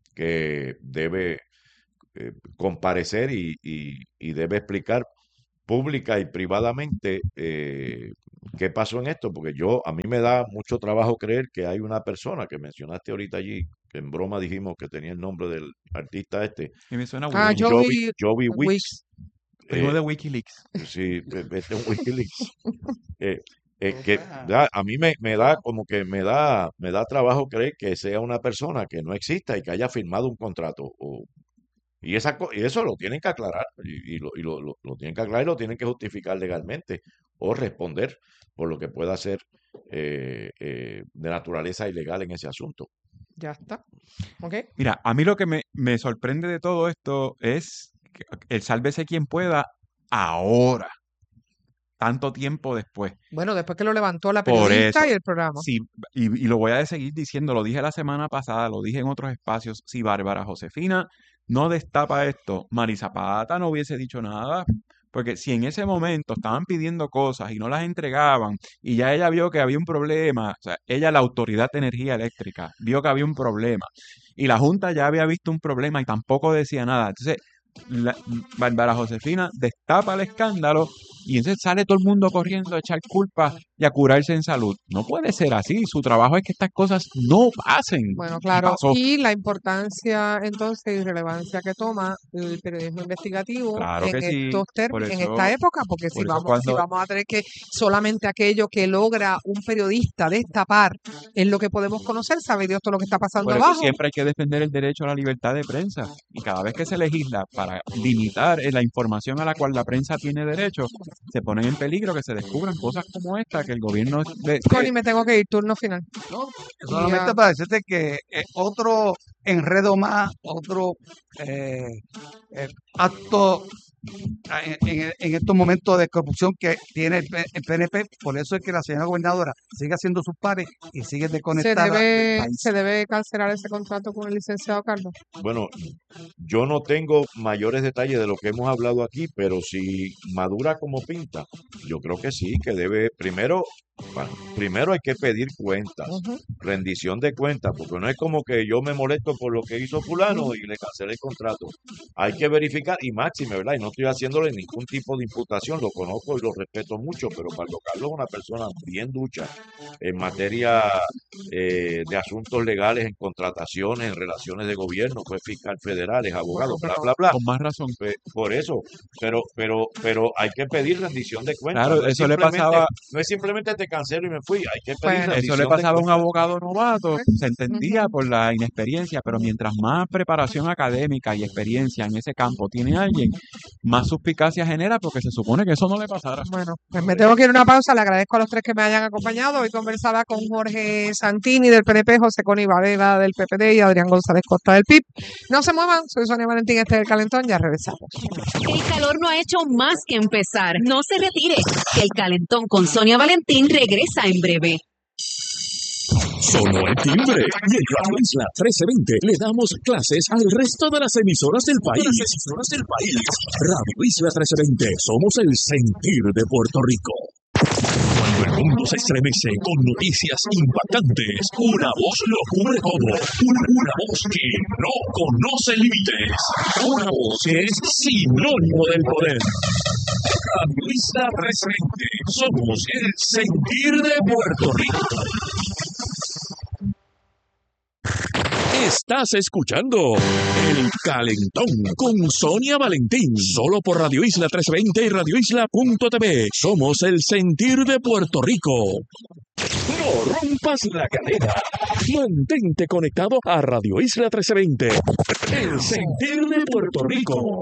que debe eh, comparecer y, y, y debe explicar pública y privadamente eh, qué pasó en esto, porque yo, a mí me da mucho trabajo creer que hay una persona que mencionaste ahorita allí, que en broma dijimos que tenía el nombre del artista este, Y me suena Ah, Wiki. Joey Joey, Joey Wicks, Wicks. Primo eh, de Wikileaks. sí, eh, este es Wikileaks, eh, eh, que da- a mí me, me da como que me da, me da trabajo creer que sea una persona que no exista y que haya firmado un contrato. O, y, esa, co- y eso lo tienen que aclarar, y, y lo, y lo, lo- lo tienen que aclarar y lo tienen que justificar legalmente o responder por lo que pueda ser eh, eh, de naturaleza ilegal en ese asunto. Ya está. ¿Ok? Mira, a mí lo que me, me sorprende de todo esto es que el sálvese quien pueda ahora, tanto tiempo después. Bueno, después que lo levantó la Por periodista eso, y el programa. si, y, y lo voy a seguir diciendo, lo dije la semana pasada, lo dije en otros espacios, si Bárbara Josefina no destapa esto, Mari Zapata no hubiese dicho nada, porque si en ese momento estaban pidiendo cosas y no las entregaban, y ya ella vio que había un problema, o sea, ella, la Autoridad de Energía Eléctrica, vio que había un problema, y la Junta ya había visto un problema y tampoco decía nada. Entonces, la- Bárbara Josefina destapa el escándalo y entonces sale todo el mundo corriendo a echar culpa y a curarse en salud. No puede ser así. Su trabajo es que estas cosas no pasen. Bueno, Y claro, pasó. y la importancia entonces y relevancia que toma el periodismo investigativo Claro en que sí. estos Por términos, en eso, esta época, porque si por eso vamos, si cuando, vamos a tener que solamente aquello que logra un periodista destapar es lo que podemos conocer, sabe Dios todo lo que está pasando por eso abajo. siempre hay que defender el derecho a la libertad de prensa. Y cada vez que se legisla para limitar eh, la información a la cual la prensa tiene derecho, se ponen en peligro que se descubran cosas como esta, que el gobierno de, de- Connie, me tengo que ir, turno final. ¿no? Y, Solamente ah, para decirte que es otro enredo más, otro eh, eh, acto en, en- en estos momentos de corrupción que tiene el, P- el P N P. Por eso es que la señora gobernadora sigue haciendo sus pares y sigue ¿se desconectada del debe, país. se debe cancelar ese contrato con el licenciado Carlos? Bueno, yo no tengo mayores detalles de lo que hemos hablado aquí, pero si madura como pinta, yo creo que sí, que debe, primero, bueno, primero hay que pedir cuentas, Ujú. rendición de cuentas, porque no es como que yo me molesto por lo que hizo fulano y le cancelé el contrato. Hay que verificar, y máxime, ¿verdad? Y no estoy haciéndole ningún tipo de imputación, lo conozco y lo respeto mucho, pero Pablo Carlos es una persona bien ducha en materia eh, de asuntos legales, en contrataciones, en relaciones de gobierno, fue fiscal federal, es abogado, bla, bla, bla. con más razón. Pe- Por eso, pero, pero, pero hay que pedir rendición de cuentas. Claro, No es eso le simplemente, pasaba, no es simplemente te cancelo y me fui. Hay que pedir Bueno, eso le rendición de pasaba a un cuentas. abogado novato, se entendía Ujú. por la inexperiencia, pero mientras más preparación académica y experiencia en ese campo tiene alguien, más suspicacia genera, porque se supone que eso no le pasara. Bueno, pues me tengo que ir a una pausa. Le agradezco a los tres que me hayan acompañado. Hoy conversaba con Jorge Santini del P N P, José Coni Varela del P P D y Adrián González Costa del P I B. No se muevan, soy Sonia Valentín, este es el Calentón, ya regresamos. El calor no ha hecho más que empezar. No se retire, que el calentón con Sonia Valentín regresa en breve. Sonó el timbre y en Radio Isla trece veinte le damos clases al resto de las emisoras del país. Las emisoras del país. Radio Isla trece veinte, somos el sentir de Puerto Rico. Cuando el mundo se estremece con noticias impactantes, una voz lo cubre todo. Una, una voz que no conoce límites. Una voz que es sinónimo del poder. Radio Isla trece veinte, somos el sentir de Puerto Rico. Estás escuchando El Calentón con Sonia Valentín, solo por Radio Isla trescientos veinte y radio isla punto t v. Somos el sentir de Puerto Rico. No rompas la cadena. Mantente conectado a Radio Isla trescientos veinte, el sentir de Puerto Rico.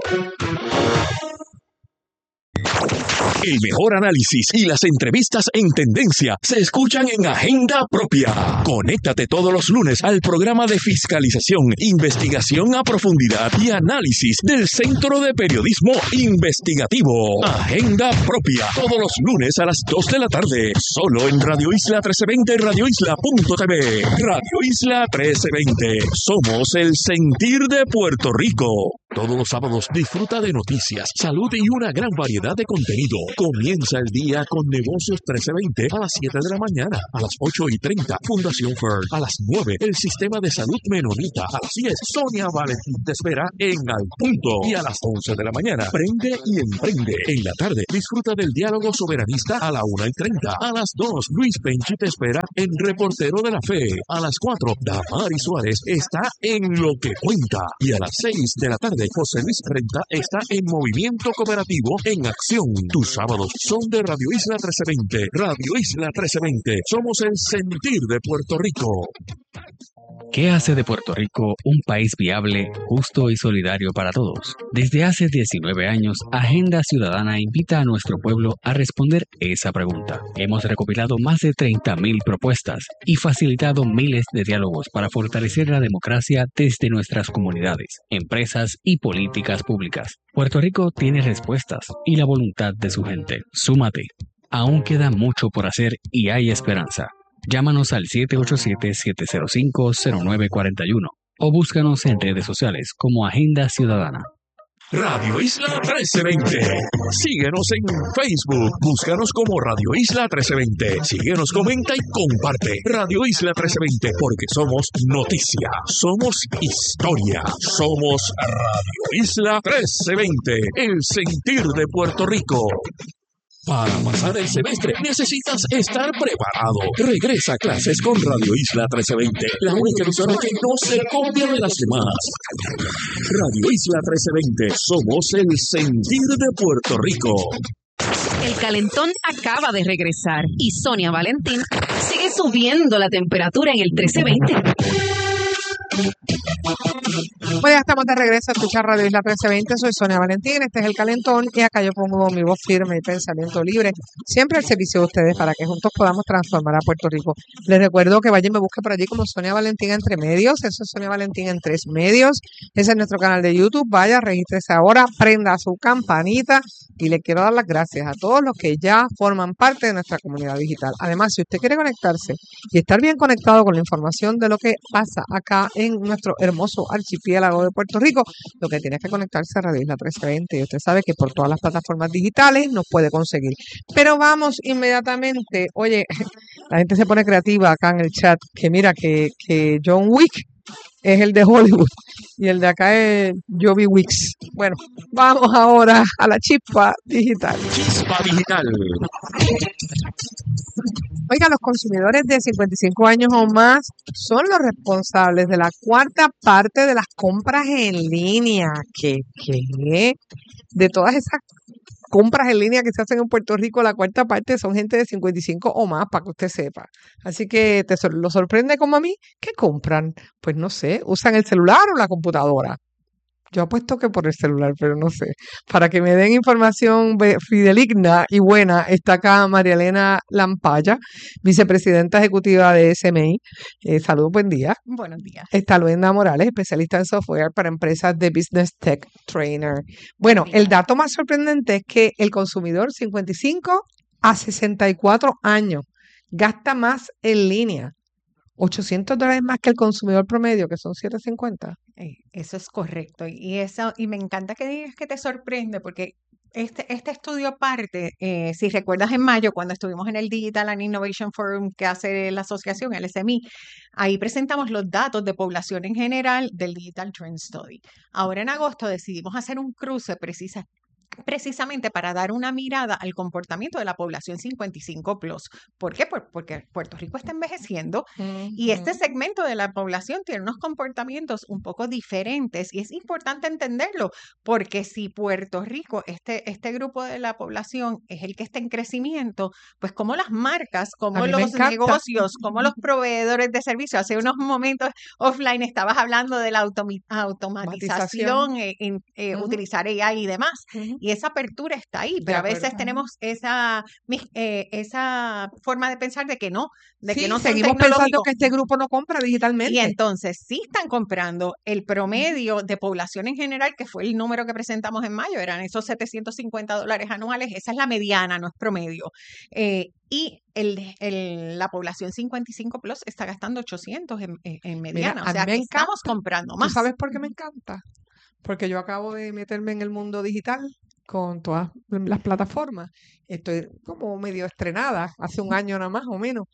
El mejor análisis y las entrevistas en tendencia se escuchan en Agenda Propia. Conéctate todos los lunes al programa de fiscalización, investigación a profundidad y análisis del Centro de Periodismo Investigativo. Agenda Propia, todos los lunes a las dos de la tarde, solo en Radio Isla trece veinte y radio isla punto t v. Radio Isla trece veinte, somos el sentir de Puerto Rico. Todos los sábados disfruta de noticias, salud y una gran variedad de contenido. Comienza el día con Negocios trece veinte a las siete de la mañana, a las ocho y treinta, Fundación Fern, a las nueve, el Sistema de Salud Menonita, a las diez, Sonia Valentín te espera en Al Punto, y a las once de la mañana, Prende y Emprende. En la tarde, disfruta del Diálogo Soberanista a la una y treinta, a las dos, Luis Penchi te espera en Reportero de la Fe, a las cuatro, Damari Suárez está en Lo que Cuenta, y a las seis de la tarde, José Luis Renta está en Movimiento Cooperativo en Acción. Tus sábados son de Radio Isla trece veinte. Radio Isla trece veinte. Somos el sentir de Puerto Rico. ¿Qué hace de Puerto Rico un país viable, justo y solidario para todos? Desde hace diecinueve años, Agenda Ciudadana invita a nuestro pueblo a responder esa pregunta. Hemos recopilado más de treinta mil propuestas y facilitado miles de diálogos para fortalecer la democracia desde nuestras comunidades, empresas y políticas públicas. Puerto Rico tiene respuestas y la voluntad de su gente. Súmate. Aún queda mucho por hacer y hay esperanza. Llámanos al siete ocho siete, siete cero cinco, cero nueve cuatro uno o búscanos en redes sociales como Agenda Ciudadana. Radio Isla trece veinte. Síguenos en Facebook. Búscanos como Radio Isla trece veinte. Síguenos, comenta y comparte. Radio Isla trece veinte, porque somos noticia, somos historia, somos Radio Isla trece veinte, el sentir de Puerto Rico. Para pasar el semestre necesitas estar preparado. Regresa a clases con Radio Isla trece veinte, la única emisora que no se copia de las demás. Radio Isla trece veinte, somos el sentir de Puerto Rico. El calentón acaba de regresar y Sonia Valentín sigue subiendo la temperatura en el trece veinte. Pues ya estamos de regreso a escuchar Radio Isla trece veinte. Soy Sonia Valentín, este es el calentón y acá yo pongo mi voz firme y pensamiento libre, siempre al servicio de ustedes para que juntos podamos transformar a Puerto Rico. Les recuerdo que vayan y me busquen por allí como Sonia Valentín Entre Medios. Eso es Sonia Valentín en Tres Medios. Ese es nuestro canal de YouTube. Vaya, regístrese ahora, prenda su campanita y le quiero dar las gracias a todos los que ya forman parte de nuestra comunidad digital. Además, si usted quiere conectarse y estar bien conectado con la información de lo que pasa acá en nuestro hermoso archipiélago de Puerto Rico, lo que tiene que conectarse a Radio Isla trece veinte, y usted sabe que por todas las plataformas digitales nos puede conseguir. Pero vamos inmediatamente, oye, la gente se pone creativa acá en el chat, que mira que, que John Wick es el de Hollywood y el de acá es Joby Wicks. Bueno, vamos ahora a la chispa digital. Chispa digital. Oiga, los consumidores de cincuenta y cinco años o más son los responsables de la cuarta parte de las compras en línea. ¿Qué? ¿Qué? De todas esas compras en línea que se hacen en Puerto Rico, la cuarta parte son gente de cincuenta y cinco o más, para que usted sepa. Así que te lo sorprende como a mí. ¿Qué compran? Pues no sé, usan el celular o la computadora. Yo apuesto que por el celular, pero no sé. Para que me den información fideligna y buena, está acá María Elena Lampaya, vicepresidenta ejecutiva de S M I. Eh, saludos, buen día. Buenos días. Está Luenda Morales, especialista en software para empresas de Business Tech Trainer. Bueno, el dato más sorprendente es que el consumidor cincuenta y cinco a sesenta y cuatro años gasta más en línea. ochocientos dólares más que el consumidor promedio, que son setecientos cincuenta. Eh, Eso es correcto. Y eso, y me encanta que digas que te sorprende, porque este, este estudio parte, eh, si recuerdas en mayo, cuando estuvimos en el Digital and Innovation Forum que hace la asociación, el S M I, ahí presentamos los datos de población en general del Digital Trend Study. Ahora en agosto decidimos hacer un cruce precisa, precisamente para dar una mirada al comportamiento de la población cincuenta y cinco plus. ¿Por qué? Por, porque Puerto Rico está envejeciendo uh-huh. y este segmento de la población tiene unos comportamientos un poco diferentes y es importante entenderlo, porque si Puerto Rico, este, este grupo de la población es el que está en crecimiento, pues como las marcas, como los negocios, como los proveedores de servicios. Hace unos momentos offline estabas hablando de la automi- automatización, eh, en, eh, uh-huh. utilizar A I y demás. Uh-huh. Y esa apertura está ahí, pero a veces tenemos esa, eh, esa forma de pensar de que no, de sí, que no seguimos pensando que este grupo no compra digitalmente. Y entonces sí están comprando. El promedio de población en general, que fue el número que presentamos en mayo, eran esos setecientos cincuenta dólares anuales, esa es la mediana, no es promedio. Eh, y el, el, la población cincuenta y cinco plus está gastando ochocientos en, en mediana. Mira, o sea, que estamos comprando más. ¿Tú sabes por qué me encanta? porque yo acabo de meterme en el mundo digital con todas las plataformas. Estoy como medio estrenada, hace un año nada más o menos.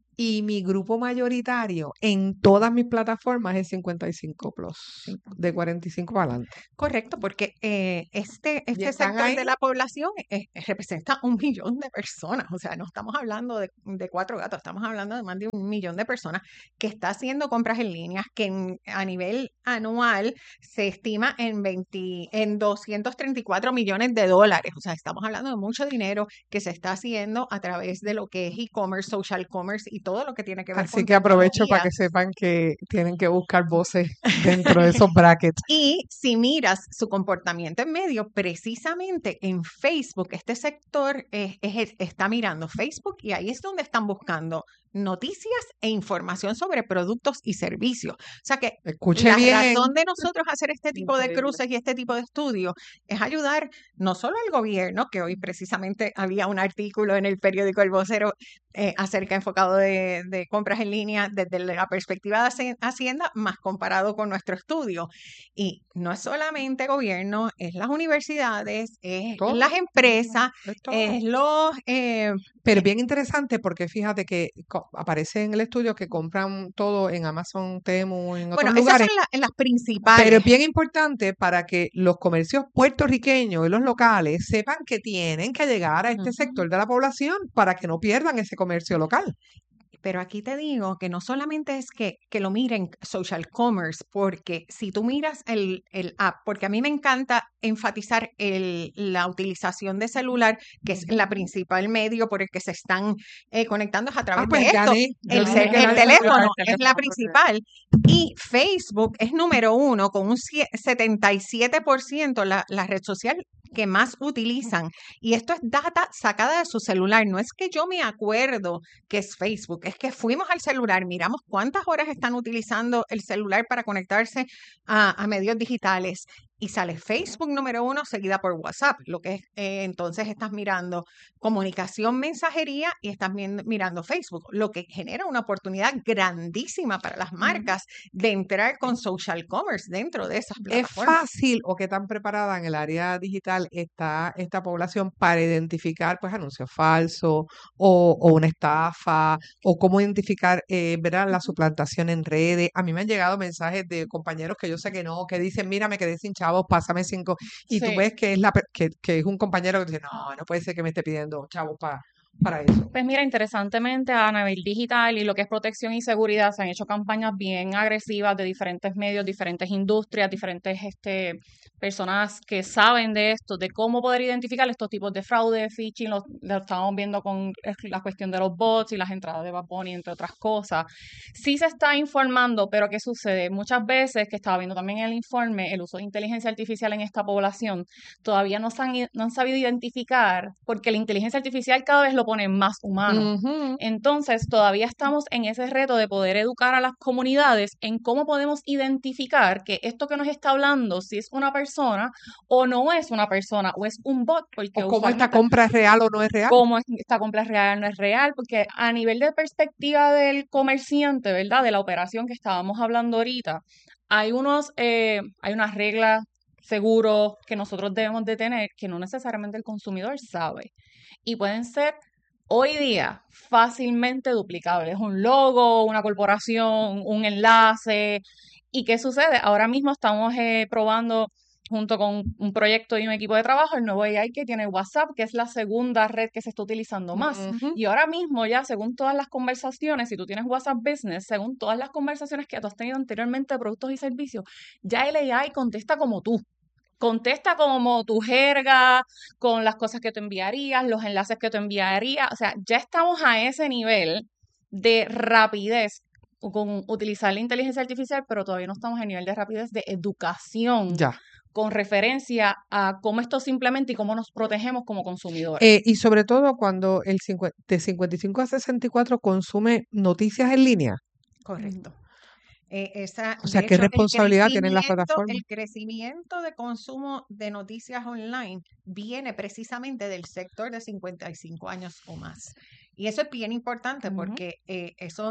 Y mi grupo mayoritario en todas mis plataformas es cincuenta y cinco plus, de cuarenta y cinco para adelante. Correcto, porque eh, este, Y este están sector ahí. de la población eh, eh, representa un millón de personas. O sea, no estamos hablando de, de cuatro gatos, estamos hablando de más de un millón de personas que está haciendo compras en línea, que en- a nivel anual se estima en veinte, en doscientos treinta y cuatro millones de dólares. O sea, estamos hablando de mucho dinero que se está haciendo a través de lo que es e-commerce, social commerce y todo lo que tiene que ver Así con que aprovecho para tecnología. que sepan que tienen que buscar voces dentro de esos brackets. Y si miras su comportamiento en medio, precisamente en Facebook, este sector eh, es- está mirando Facebook y ahí es donde están buscando noticias e información sobre productos y servicios. O sea que Escuche la bien. razón de nosotros hacer este tipo de Increíble. cruces y este tipo de estudios es ayudar no solo al gobierno, que hoy precisamente había un artículo en el periódico El Vocero eh, acerca enfocado de, de compras en línea desde la perspectiva de Haci- Hacienda, más comparado con nuestro estudio. Y no es solamente gobierno, es las universidades, es Todo. las empresas, Es todo. es los... eh, Pero es bien interesante porque fíjate que co- aparece en el estudio que compran todo en Amazon, Temu, en otros bueno, esas lugares. son la- las Pero principales. es bien importante para que los comercios puertorriqueños y los locales sepan que tienen que llegar a este Ujú. sector de la población para que no pierdan ese comercio local. Pero aquí te digo que no solamente es que, que lo miren social commerce, porque si tú miras el, el app, porque a mí me encanta enfatizar el, la utilización de celular, que es la principal medio por el que se están eh, conectando es a través Ah, pues de esto. gané. El, gané, ce- el gané, teléfono gané. es la principal y Facebook es número uno con un sie- setenta y siete por ciento la, la red social que más utilizan. Y esto es data sacada de su celular. No es que yo me acuerdo que es Facebook, es que fuimos al celular, miramos cuántas horas están utilizando el celular para conectarse a, a medios digitales y sale Facebook número uno seguida por WhatsApp, lo que es, eh, entonces estás mirando comunicación, mensajería y estás viendo- mirando Facebook, lo que genera una oportunidad grandísima para las marcas de entrar con social commerce dentro de esas ¿Es plataformas. fácil o qué tan preparada en el área digital está esta población para identificar pues anuncios falsos o, o una estafa o cómo identificar eh, ¿verdad? La suplantación en redes? A mí me han llegado mensajes de compañeros que yo sé que no, que dicen, mira, me quedé sin chavos, pásame cinco. Y tú Sí. ves que es la pe- que, que es un compañero que dice, no, no puede ser que me esté pidiendo chavos para, para eso. Pues mira, interesantemente a nivel digital y lo que es protección y seguridad se han hecho campañas bien agresivas de diferentes medios, diferentes industrias, diferentes este, personas que saben de esto, de cómo poder identificar estos tipos de fraude, phishing, lo, lo estamos viendo con eh, la cuestión de los bots y las entradas de Bad Bunny, entre otras cosas. Sí se está informando, pero ¿qué sucede? Muchas veces, que estaba viendo también en el informe, el uso de inteligencia artificial en esta población, todavía no, se han, i- no han sabido identificar, porque la inteligencia artificial cada vez lo pone más humano. Ujú. Entonces, todavía estamos en ese reto de poder educar a las comunidades en cómo podemos identificar que esto que nos está hablando, si es una persona o no es una persona, o es un bot, porque O cómo esta usualmente compra es real o no es real. cómo es- esta compra es real o no es real, porque a nivel de perspectiva del comerciante, ¿verdad? De la operación que estábamos hablando ahorita, hay unos, eh, hay unas reglas seguros que nosotros debemos de tener que no necesariamente el consumidor sabe y pueden ser hoy día fácilmente duplicables. Un logo, una corporación, un enlace. ¿Y qué sucede? Ahora mismo estamos eh, probando junto con un proyecto y un equipo de trabajo el nuevo A I que tiene WhatsApp, que es la segunda red que se está utilizando más. Ujú. Y ahora mismo ya, según todas las conversaciones, si tú tienes WhatsApp Business, según todas las conversaciones que tú has tenido anteriormente de productos y servicios, ya el A I contesta como tú. Contesta como tu jerga, con las cosas que tú enviarías, los enlaces que tú enviarías. O sea, ya estamos a ese nivel de rapidez con utilizar la inteligencia artificial, pero todavía no estamos a nivel de rapidez de educación Ya. con referencia a cómo esto simplemente y cómo nos protegemos como consumidores. Eh, y sobre todo cuando el cincuenta de cincuenta y cinco a sesenta y cuatro consume noticias en línea. Correcto. Eh, esa, O sea, de ¿qué hecho, el responsabilidad tienen las crecimiento, plataformas? el crecimiento de consumo de noticias online viene precisamente del sector de cincuenta y cinco años o más. Y eso es bien importante Ujú. porque eh, eso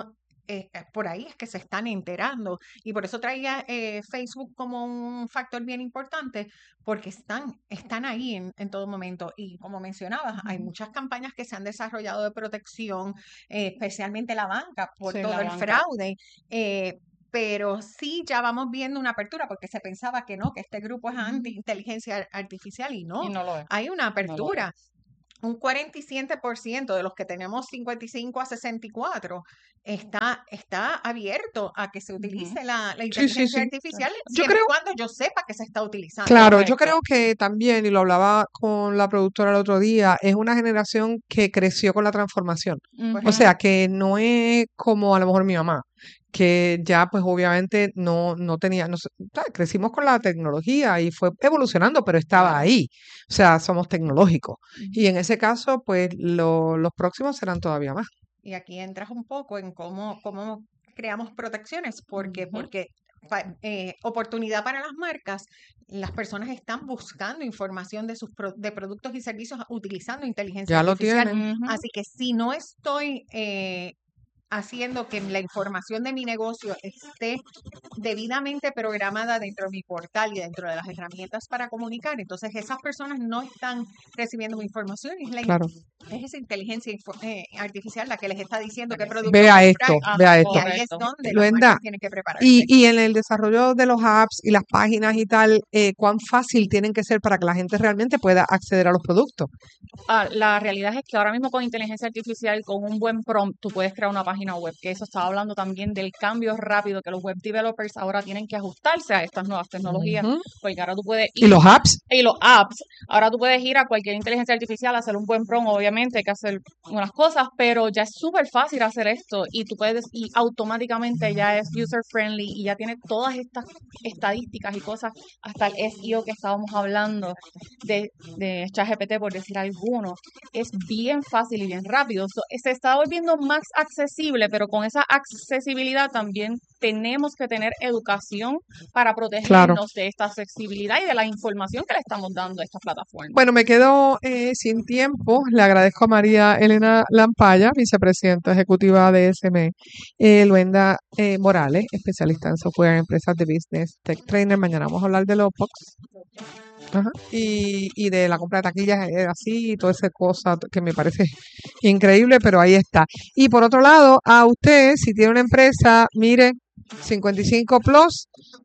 eh, por ahí es que se están enterando. Y por eso traía eh, Facebook como un factor bien importante, porque están, están ahí en, en todo momento. Y como mencionabas, hay muchas campañas que se han desarrollado de protección, eh, especialmente la banca, por Sí, todo la el banca. fraude. Eh, pero sí ya vamos viendo una apertura, porque se pensaba que no, que este grupo es anti-inteligencia artificial, y no, Y no lo es. hay una No lo es. apertura. Un cuarenta y siete por ciento de los que tenemos cincuenta y cinco a sesenta y cuatro está, está abierto a que se utilice Ujú. la, la Sí, sí, inteligencia sí. artificial, Yo siempre creo, y cuando yo sepa que se está utilizando. claro, yo Correcto. creo que también, y lo hablaba con la productora el otro día, es una generación que creció con la transformación. O Ujú. sea, que no es como a lo mejor mi mamá, que ya pues obviamente no, no tenía, no sé, ¿sabes? Crecimos con la tecnología y fue evolucionando, pero estaba Claro. ahí. O sea, somos tecnológicos. Y Ujú. en ese caso, pues lo- los próximos serán todavía más. Y aquí entras un poco en cómo, cómo creamos protecciones, porque, Ujú. porque pa- eh, oportunidad para las marcas, las personas están buscando información de sus pro- de productos y servicios utilizando inteligencia Ya lo artificial. tienen. Ujú. Así que si no estoy eh, haciendo que la información de mi negocio esté debidamente programada dentro de mi portal y dentro de las herramientas para comunicar, entonces esas personas no están recibiendo mi información, y es, la, in- Claro. es esa inteligencia info- eh, artificial la que les está diciendo qué producto Vea comprar, esto, Ah, vea y esto. ahí es correcto. donde las Luenda, marcas tienen que prepararse. y, y en el desarrollo de los apps y las páginas y tal, eh, ¿cuán fácil tienen que ser para que la gente realmente pueda acceder a los productos? Ah, la realidad es que ahora mismo con inteligencia artificial, con un buen prompt, tú puedes crear una página web, que eso estaba hablando también del cambio rápido que los web developers ahora tienen que ajustarse a estas nuevas tecnologías, Ujú. porque ahora tú puedes ¿Y ir, los apps? y los apps, ahora tú puedes ir a cualquier inteligencia artificial, hacer un buen prompt, obviamente hay que hacer unas cosas, pero ya es súper fácil hacer esto, y tú puedes, y automáticamente ya es user friendly, y ya tiene todas estas estadísticas y cosas, hasta el S E O que estábamos hablando de, de ChatGPT, por decir alguno, es bien fácil y bien rápido. So, se está volviendo más accesible, pero con esa accesibilidad también tenemos que tener educación para Claro. protegernos de esta accesibilidad y de la información que le estamos dando a estas plataformas. Bueno, me quedo eh, sin tiempo. Le agradezco a María Elena Lampaya, vicepresidenta ejecutiva de S M E, eh, Luenda eh, Morales, especialista en software, empresas de business, tech trainer. Mañana vamos a hablar de los P O Cs. Ajá. Y, y de la compra de taquillas eh, así y toda esa cosa que me parece increíble, pero ahí está. Y por otro lado, a usted, si tiene una empresa, mire, cincuenta y cinco plus,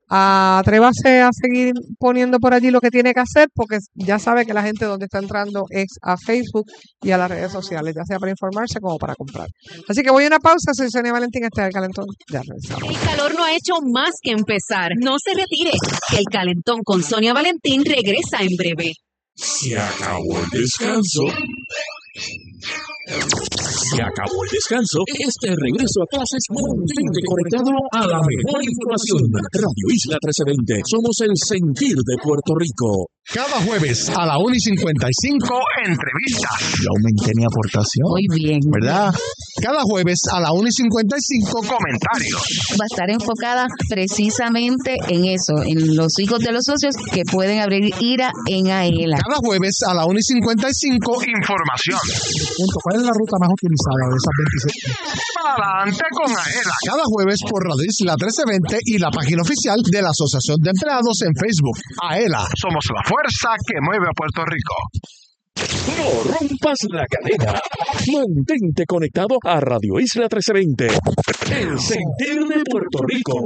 atrévase a seguir poniendo por allí lo que tiene que hacer, porque ya sabe que la gente donde está entrando es a Facebook y a las redes sociales, ya sea para informarse como para comprar. Así que voy a una pausa, soy Sonia Valentín, este es El Calentón. Ya regresamos. El calor no ha hecho más que empezar. No se retire, que el calentón con Sonia Valentín regresa en breve. Se acabó el descanso. Se acabó el descanso. Este regreso a clases mantente conectado a la mejor información. Radio Isla trece veinte. Somos el sentir de Puerto Rico. Cada jueves a la una y cincuenta y cinco, entrevistas. Yo aumenté mi aportación. Muy bien. ¿Verdad? Cada jueves a la una y cincuenta y cinco, comentarios. Va a estar enfocada precisamente en eso, en los hijos de los socios que pueden abrir IRA en AELA. Cada jueves a la una y cincuenta y cinco, información. ¿Cuál es la ruta más utilizada de esas veintiséis? Adelante con AELA. Cada jueves por Radio Isla trece veinte y la página oficial de la Asociación de Empleados en Facebook. AELA, somos la fuerza que mueve a Puerto Rico. No rompas la cadena. Mantente conectado a Radio Isla trece veinte. El sentir de Puerto Rico.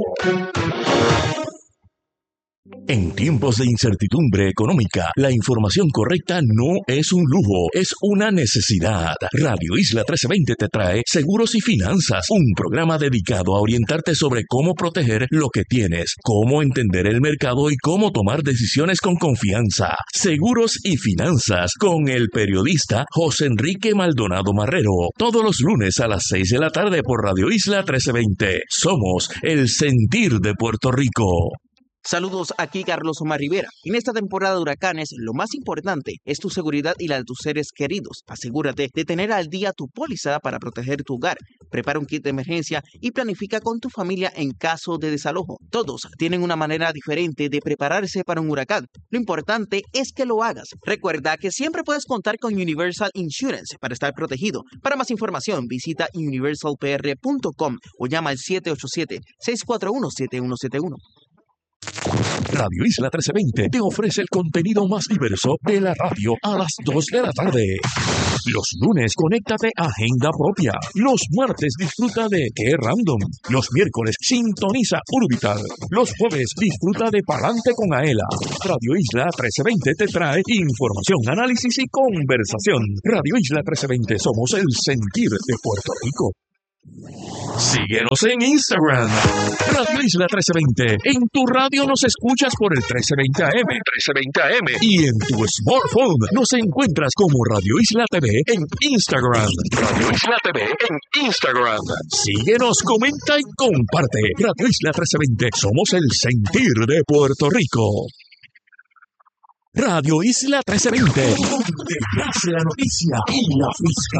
En tiempos de incertidumbre económica, la información correcta no es un lujo, es una necesidad. Radio Isla trece veinte te trae Seguros y Finanzas, un programa dedicado a orientarte sobre cómo proteger lo que tienes, cómo entender el mercado y cómo tomar decisiones con confianza. Seguros y Finanzas con el periodista José Enrique Maldonado Marrero, todos los lunes a las seis de la tarde por Radio Isla trece veinte. Somos el sentir de Puerto Rico. Saludos, aquí Carlos Omar Rivera. En esta temporada de huracanes, lo más importante es tu seguridad y la de tus seres queridos. Asegúrate de tener al día tu póliza para proteger tu hogar. Prepara un kit de emergencia y planifica con tu familia en caso de desalojo. Todos tienen una manera diferente de prepararse para un huracán. Lo importante es que lo hagas. Recuerda que siempre puedes contar con Universal Insurance para estar protegido. Para más información, visita universal p r punto com o llama al siete ocho siete, seis cuatro uno, siete uno siete uno. Radio Isla trece veinte te ofrece el contenido más diverso de la radio a las dos de la tarde. Los lunes, conéctate a Agenda Propia. Los martes, disfruta de Qué Random. Los miércoles, sintoniza Urbital. Los jueves, disfruta de Palante con Aela. Radio Isla trece veinte te trae información, análisis y conversación. Radio Isla trece veinte, somos el sentir de Puerto Rico. Síguenos en Instagram, Radio Isla trece veinte. En tu radio nos escuchas por el trece veinte A M, trece veinte A M. Y en tu smartphone nos encuentras como Radio Isla T V en Instagram. Radio Isla T V en Instagram. Síguenos, comenta y comparte. Radio Isla trece veinte, somos el sentir de Puerto Rico. Radio Isla trece veinte, donde nace la noticia y la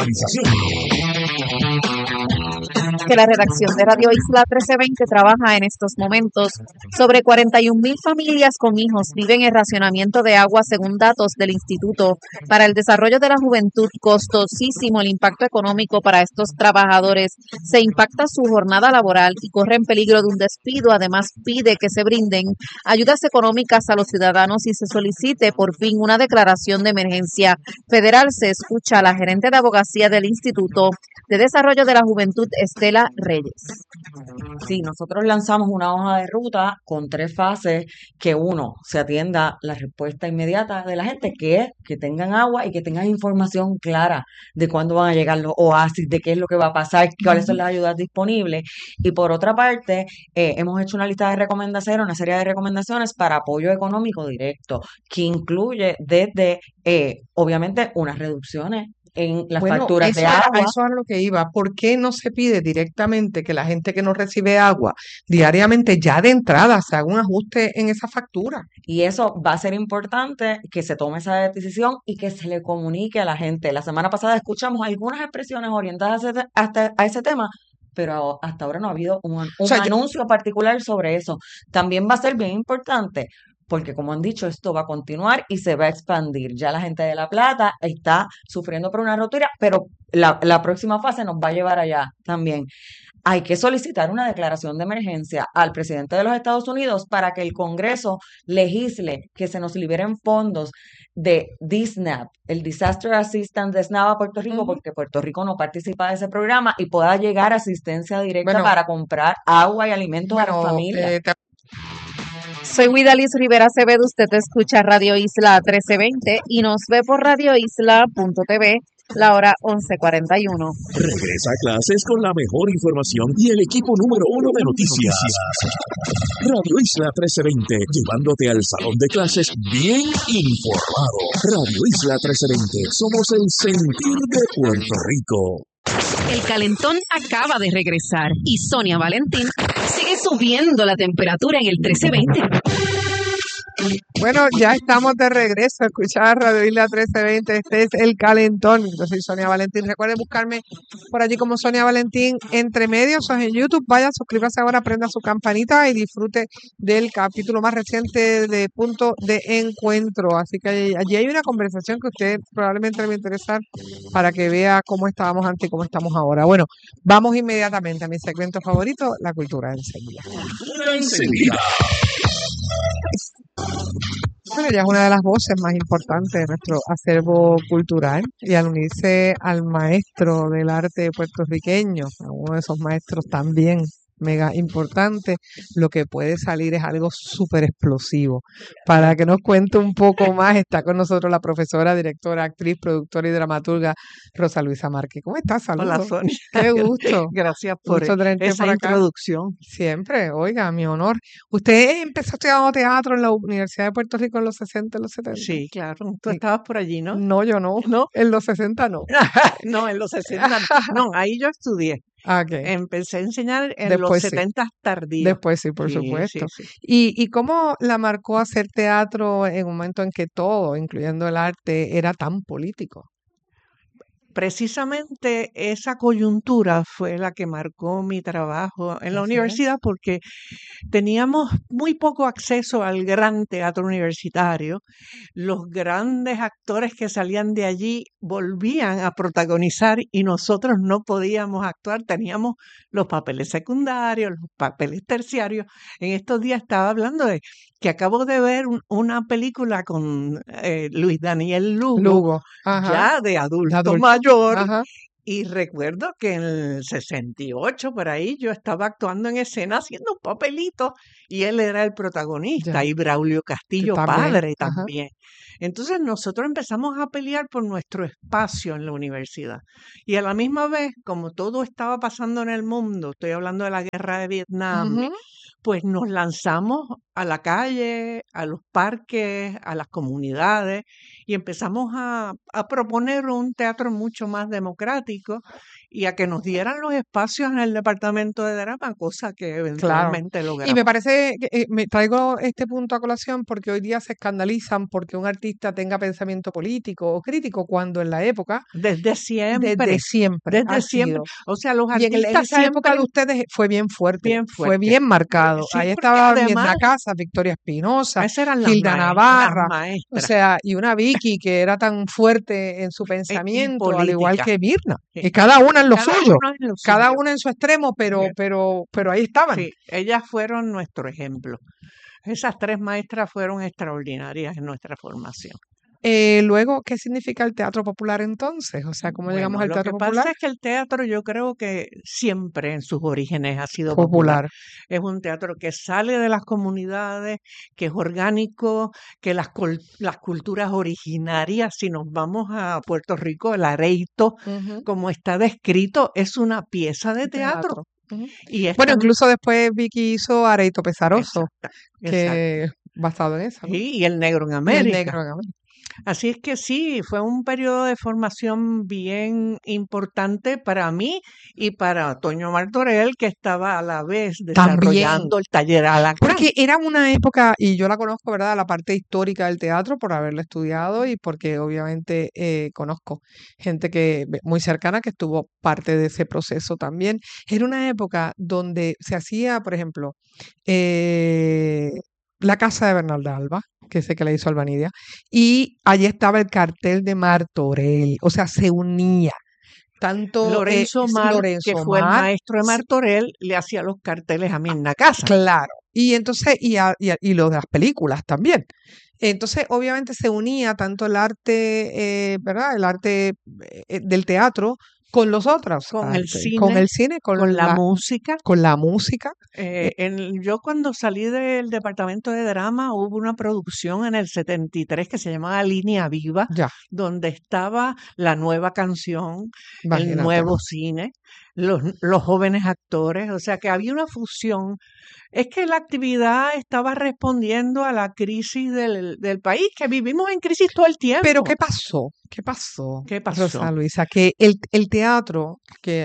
fiscalización. Que la redacción de Radio Isla trece veinte trabaja en estos momentos. Sobre cuarenta y un mil familias con hijos viven en racionamiento de agua según datos del Instituto para el Desarrollo de la Juventud. Costosísimo el impacto económico para estos trabajadores. Se impacta su jornada laboral y corren peligro de un despido. Además, pide que se brinden ayudas económicas a los ciudadanos y se solicite por fin una declaración de emergencia federal. Se escucha a la gerente de abogacía del Instituto de Desarrollo de la Juventud, Estela Reyes. Sí, nosotros lanzamos una hoja de ruta con tres fases, que uno, se atienda la respuesta inmediata de la gente, que es que tengan agua y que tengan información clara de cuándo van a llegar los oasis, de qué es lo que va a pasar, cuáles son las ayudas disponibles. Y por otra parte, eh, hemos hecho una lista de recomendaciones, una serie de recomendaciones para apoyo económico directo, que incluye desde, eh, obviamente, unas reducciones en las Bueno, facturas eso de era- agua. a eso es a lo que iba. ¿Por qué no se pide directamente que la gente que no recibe agua diariamente ya de entrada se haga un ajuste en esa factura? Y eso va a ser importante que se tome esa decisión y que se le comunique a la gente. La semana pasada escuchamos algunas expresiones orientadas a ese, hasta a ese tema, pero hasta ahora no ha habido un, un sea, yo- anuncio particular sobre eso. También va a ser bien importante, porque como han dicho, esto va a continuar y se va a expandir. Ya la gente de La Plata está sufriendo por una rotura, pero la, la próxima fase nos va a llevar allá también. Hay que solicitar una declaración de emergencia al presidente de los Estados Unidos para que el Congreso legisle que se nos liberen fondos de D S N A P, el Disaster Assistance de S N A P a Puerto Rico, porque Puerto Rico no participa de ese programa, y pueda llegar asistencia directa Bueno. para comprar agua y alimentos a las Bueno, familias. eh, te- Soy Guidalis Rivera Acevedo, usted escucha Radio Isla trece veinte y nos ve por radio isla punto t v, la hora once cuarenta y uno. Regresa a clases con la mejor información y el equipo número uno de noticias. Radio Isla trece veinte, llevándote al salón de clases bien informado. Radio Isla trece veinte, somos el sentir de Puerto Rico. El calentón acaba de regresar y Sonia Valentín sigue subiendo la temperatura en el trece veinte. Bueno, ya estamos de regreso a escuchar Radio Isla trece veinte. Este es El Calentón. Yo soy Sonia Valentín. Recuerde buscarme por allí como Sonia Valentín entre medios o en YouTube. Vaya, suscríbase ahora, prenda su campanita y disfrute del capítulo más reciente de Punto de Encuentro. Así que allí, allí hay una conversación que a usted probablemente le va a interesar para que vea cómo estábamos antes y cómo estamos ahora. Bueno, vamos inmediatamente a mi segmento favorito, la cultura enseguida. Enseguida. Bueno, ella es una de las voces más importantes de nuestro acervo cultural y al unirse al maestro del arte puertorriqueño, a uno de esos maestros también mega importante, lo que puede salir es algo súper explosivo. Para que nos cuente un poco más, está con nosotros la profesora, directora, actriz, productora y dramaturga Rosa Luisa Márquez. ¿Cómo estás? Saludos. Hola, Sonia. Qué gusto. Gracias por Gusto tenerte esa por acá. introducción. Siempre, oiga, mi honor. ¿Usted empezó estudiando teatro en la Universidad de Puerto Rico en los sesenta, en los setenta? Sí, claro. Tú estabas por allí, ¿no? No, yo no. ¿No? En los sesenta no. No, en los sesenta no. No, ahí yo estudié. Ah, ok. Empecé a enseñar en Después los sí. setenta tardíos. Después sí, por Sí, supuesto. sí, sí. ¿Y, y cómo la marcó hacer teatro en un momento en que todo, incluyendo el arte, era tan político? Precisamente esa coyuntura fue la que marcó mi trabajo en la Así universidad es. porque teníamos muy poco acceso al gran teatro universitario. Los grandes actores que salían de allí volvían a protagonizar y nosotros no podíamos actuar. Teníamos los papeles secundarios, los papeles terciarios. En estos días estaba hablando de que acabo de ver un- una película con eh, Luis Daniel Lugo, Lugo, ajá. ya de De adulto adulto. mayor. Ajá. Y recuerdo que en el sesenta y ocho, por ahí, yo estaba actuando en escena haciendo un papelito y él era el protagonista Ya. y Braulio Castillo También. padre Ajá. también. Entonces nosotros empezamos a pelear por nuestro espacio en la universidad. Y a la misma vez, como todo estaba pasando en el mundo, estoy hablando de la guerra de Vietnam, Ujú. pues nos lanzamos a la calle, a los parques, a las comunidades y empezamos a, a proponer un teatro mucho más democrático y a que nos dieran los espacios en el departamento de drama, cosa que Claro. eventualmente Y me logramos. parece que eh, me traigo este punto a colación porque hoy día se escandalizan porque un artista tenga pensamiento político o crítico, cuando en la época, Desde siempre, desde siempre desde ha siempre. sido. O sea, los Y en, el- en artistas esa época de siempre ustedes fue bien fuerte, bien fue fuertes. bien marcado. Sí, Ahí porque estaba Mirna además Casas, Victoria Espinosa, esas eran las, Hilda mae- las Navarra, o maestras sea, y una Vicky que era tan fuerte en su e- y pensamiento, al igual políticas. que Mirna. Sí. Y cada una en lo Cada suyo, uno en lo cada suyo. una en su extremo, pero, Sí, pero, pero ahí estaban. sí, ellas fueron nuestro ejemplo. Esas tres maestras fueron extraordinarias en nuestra formación. Eh, luego, ¿qué significa el teatro popular entonces? O sea, ¿cómo llegamos Bueno, al lo teatro que popular? pasa es que el teatro yo creo que siempre en sus orígenes ha sido popular. Popular. Es un teatro que sale de las comunidades, que es orgánico, que las, col- las culturas originarias, si nos vamos a Puerto Rico, el areito, Ujú. como está descrito, es una pieza de teatro. Teatro. Ujú. Y es Bueno, tam- incluso después Vicky hizo Areito Pesaroso, exacta, exacto. que basado en eso, ¿no? Sí, y el negro en Y el América. negro en América. Así es que sí, fue un periodo de formación bien importante para mí y para Toño Martorell, que estaba a la vez También. desarrollando el taller Alacrán. Porque era una época, y yo la conozco, ¿verdad? La parte histórica del teatro por haberla estudiado y porque obviamente eh, conozco gente que muy cercana que estuvo parte de ese proceso también. Era una época donde se hacía, por ejemplo, eh, la casa de Bernalda Alba, que sé que la hizo Albanidia, y allí estaba el cartel de Martorell, o sea, se unía tanto eh, Lorenzo Mar, que Lorenzo fue el Mar, maestro de Martorell, le hacía los carteles a mí en la casa. claro, y entonces, y, a- y, a- y lo de las películas también. Entonces, obviamente se unía tanto el arte, eh, ¿verdad? El arte eh, del teatro con los otros Con el artes, con cine, el cine, con, con la la, música. con la música. Eh, Eh, en- yo cuando salí del departamento de drama hubo una producción en el setenta y tres que se llamaba Línea Viva, ya, donde estaba la nueva canción, el imagínate. nuevo cine, los, los jóvenes actores, o sea que había una fusión. Es que la actividad estaba respondiendo a la crisis del, del país, que vivimos en crisis todo el Pero tiempo. ¿qué pasó? ¿Qué pasó, ¿Qué pasó? Rosa Luisa? Que el, el teatro, que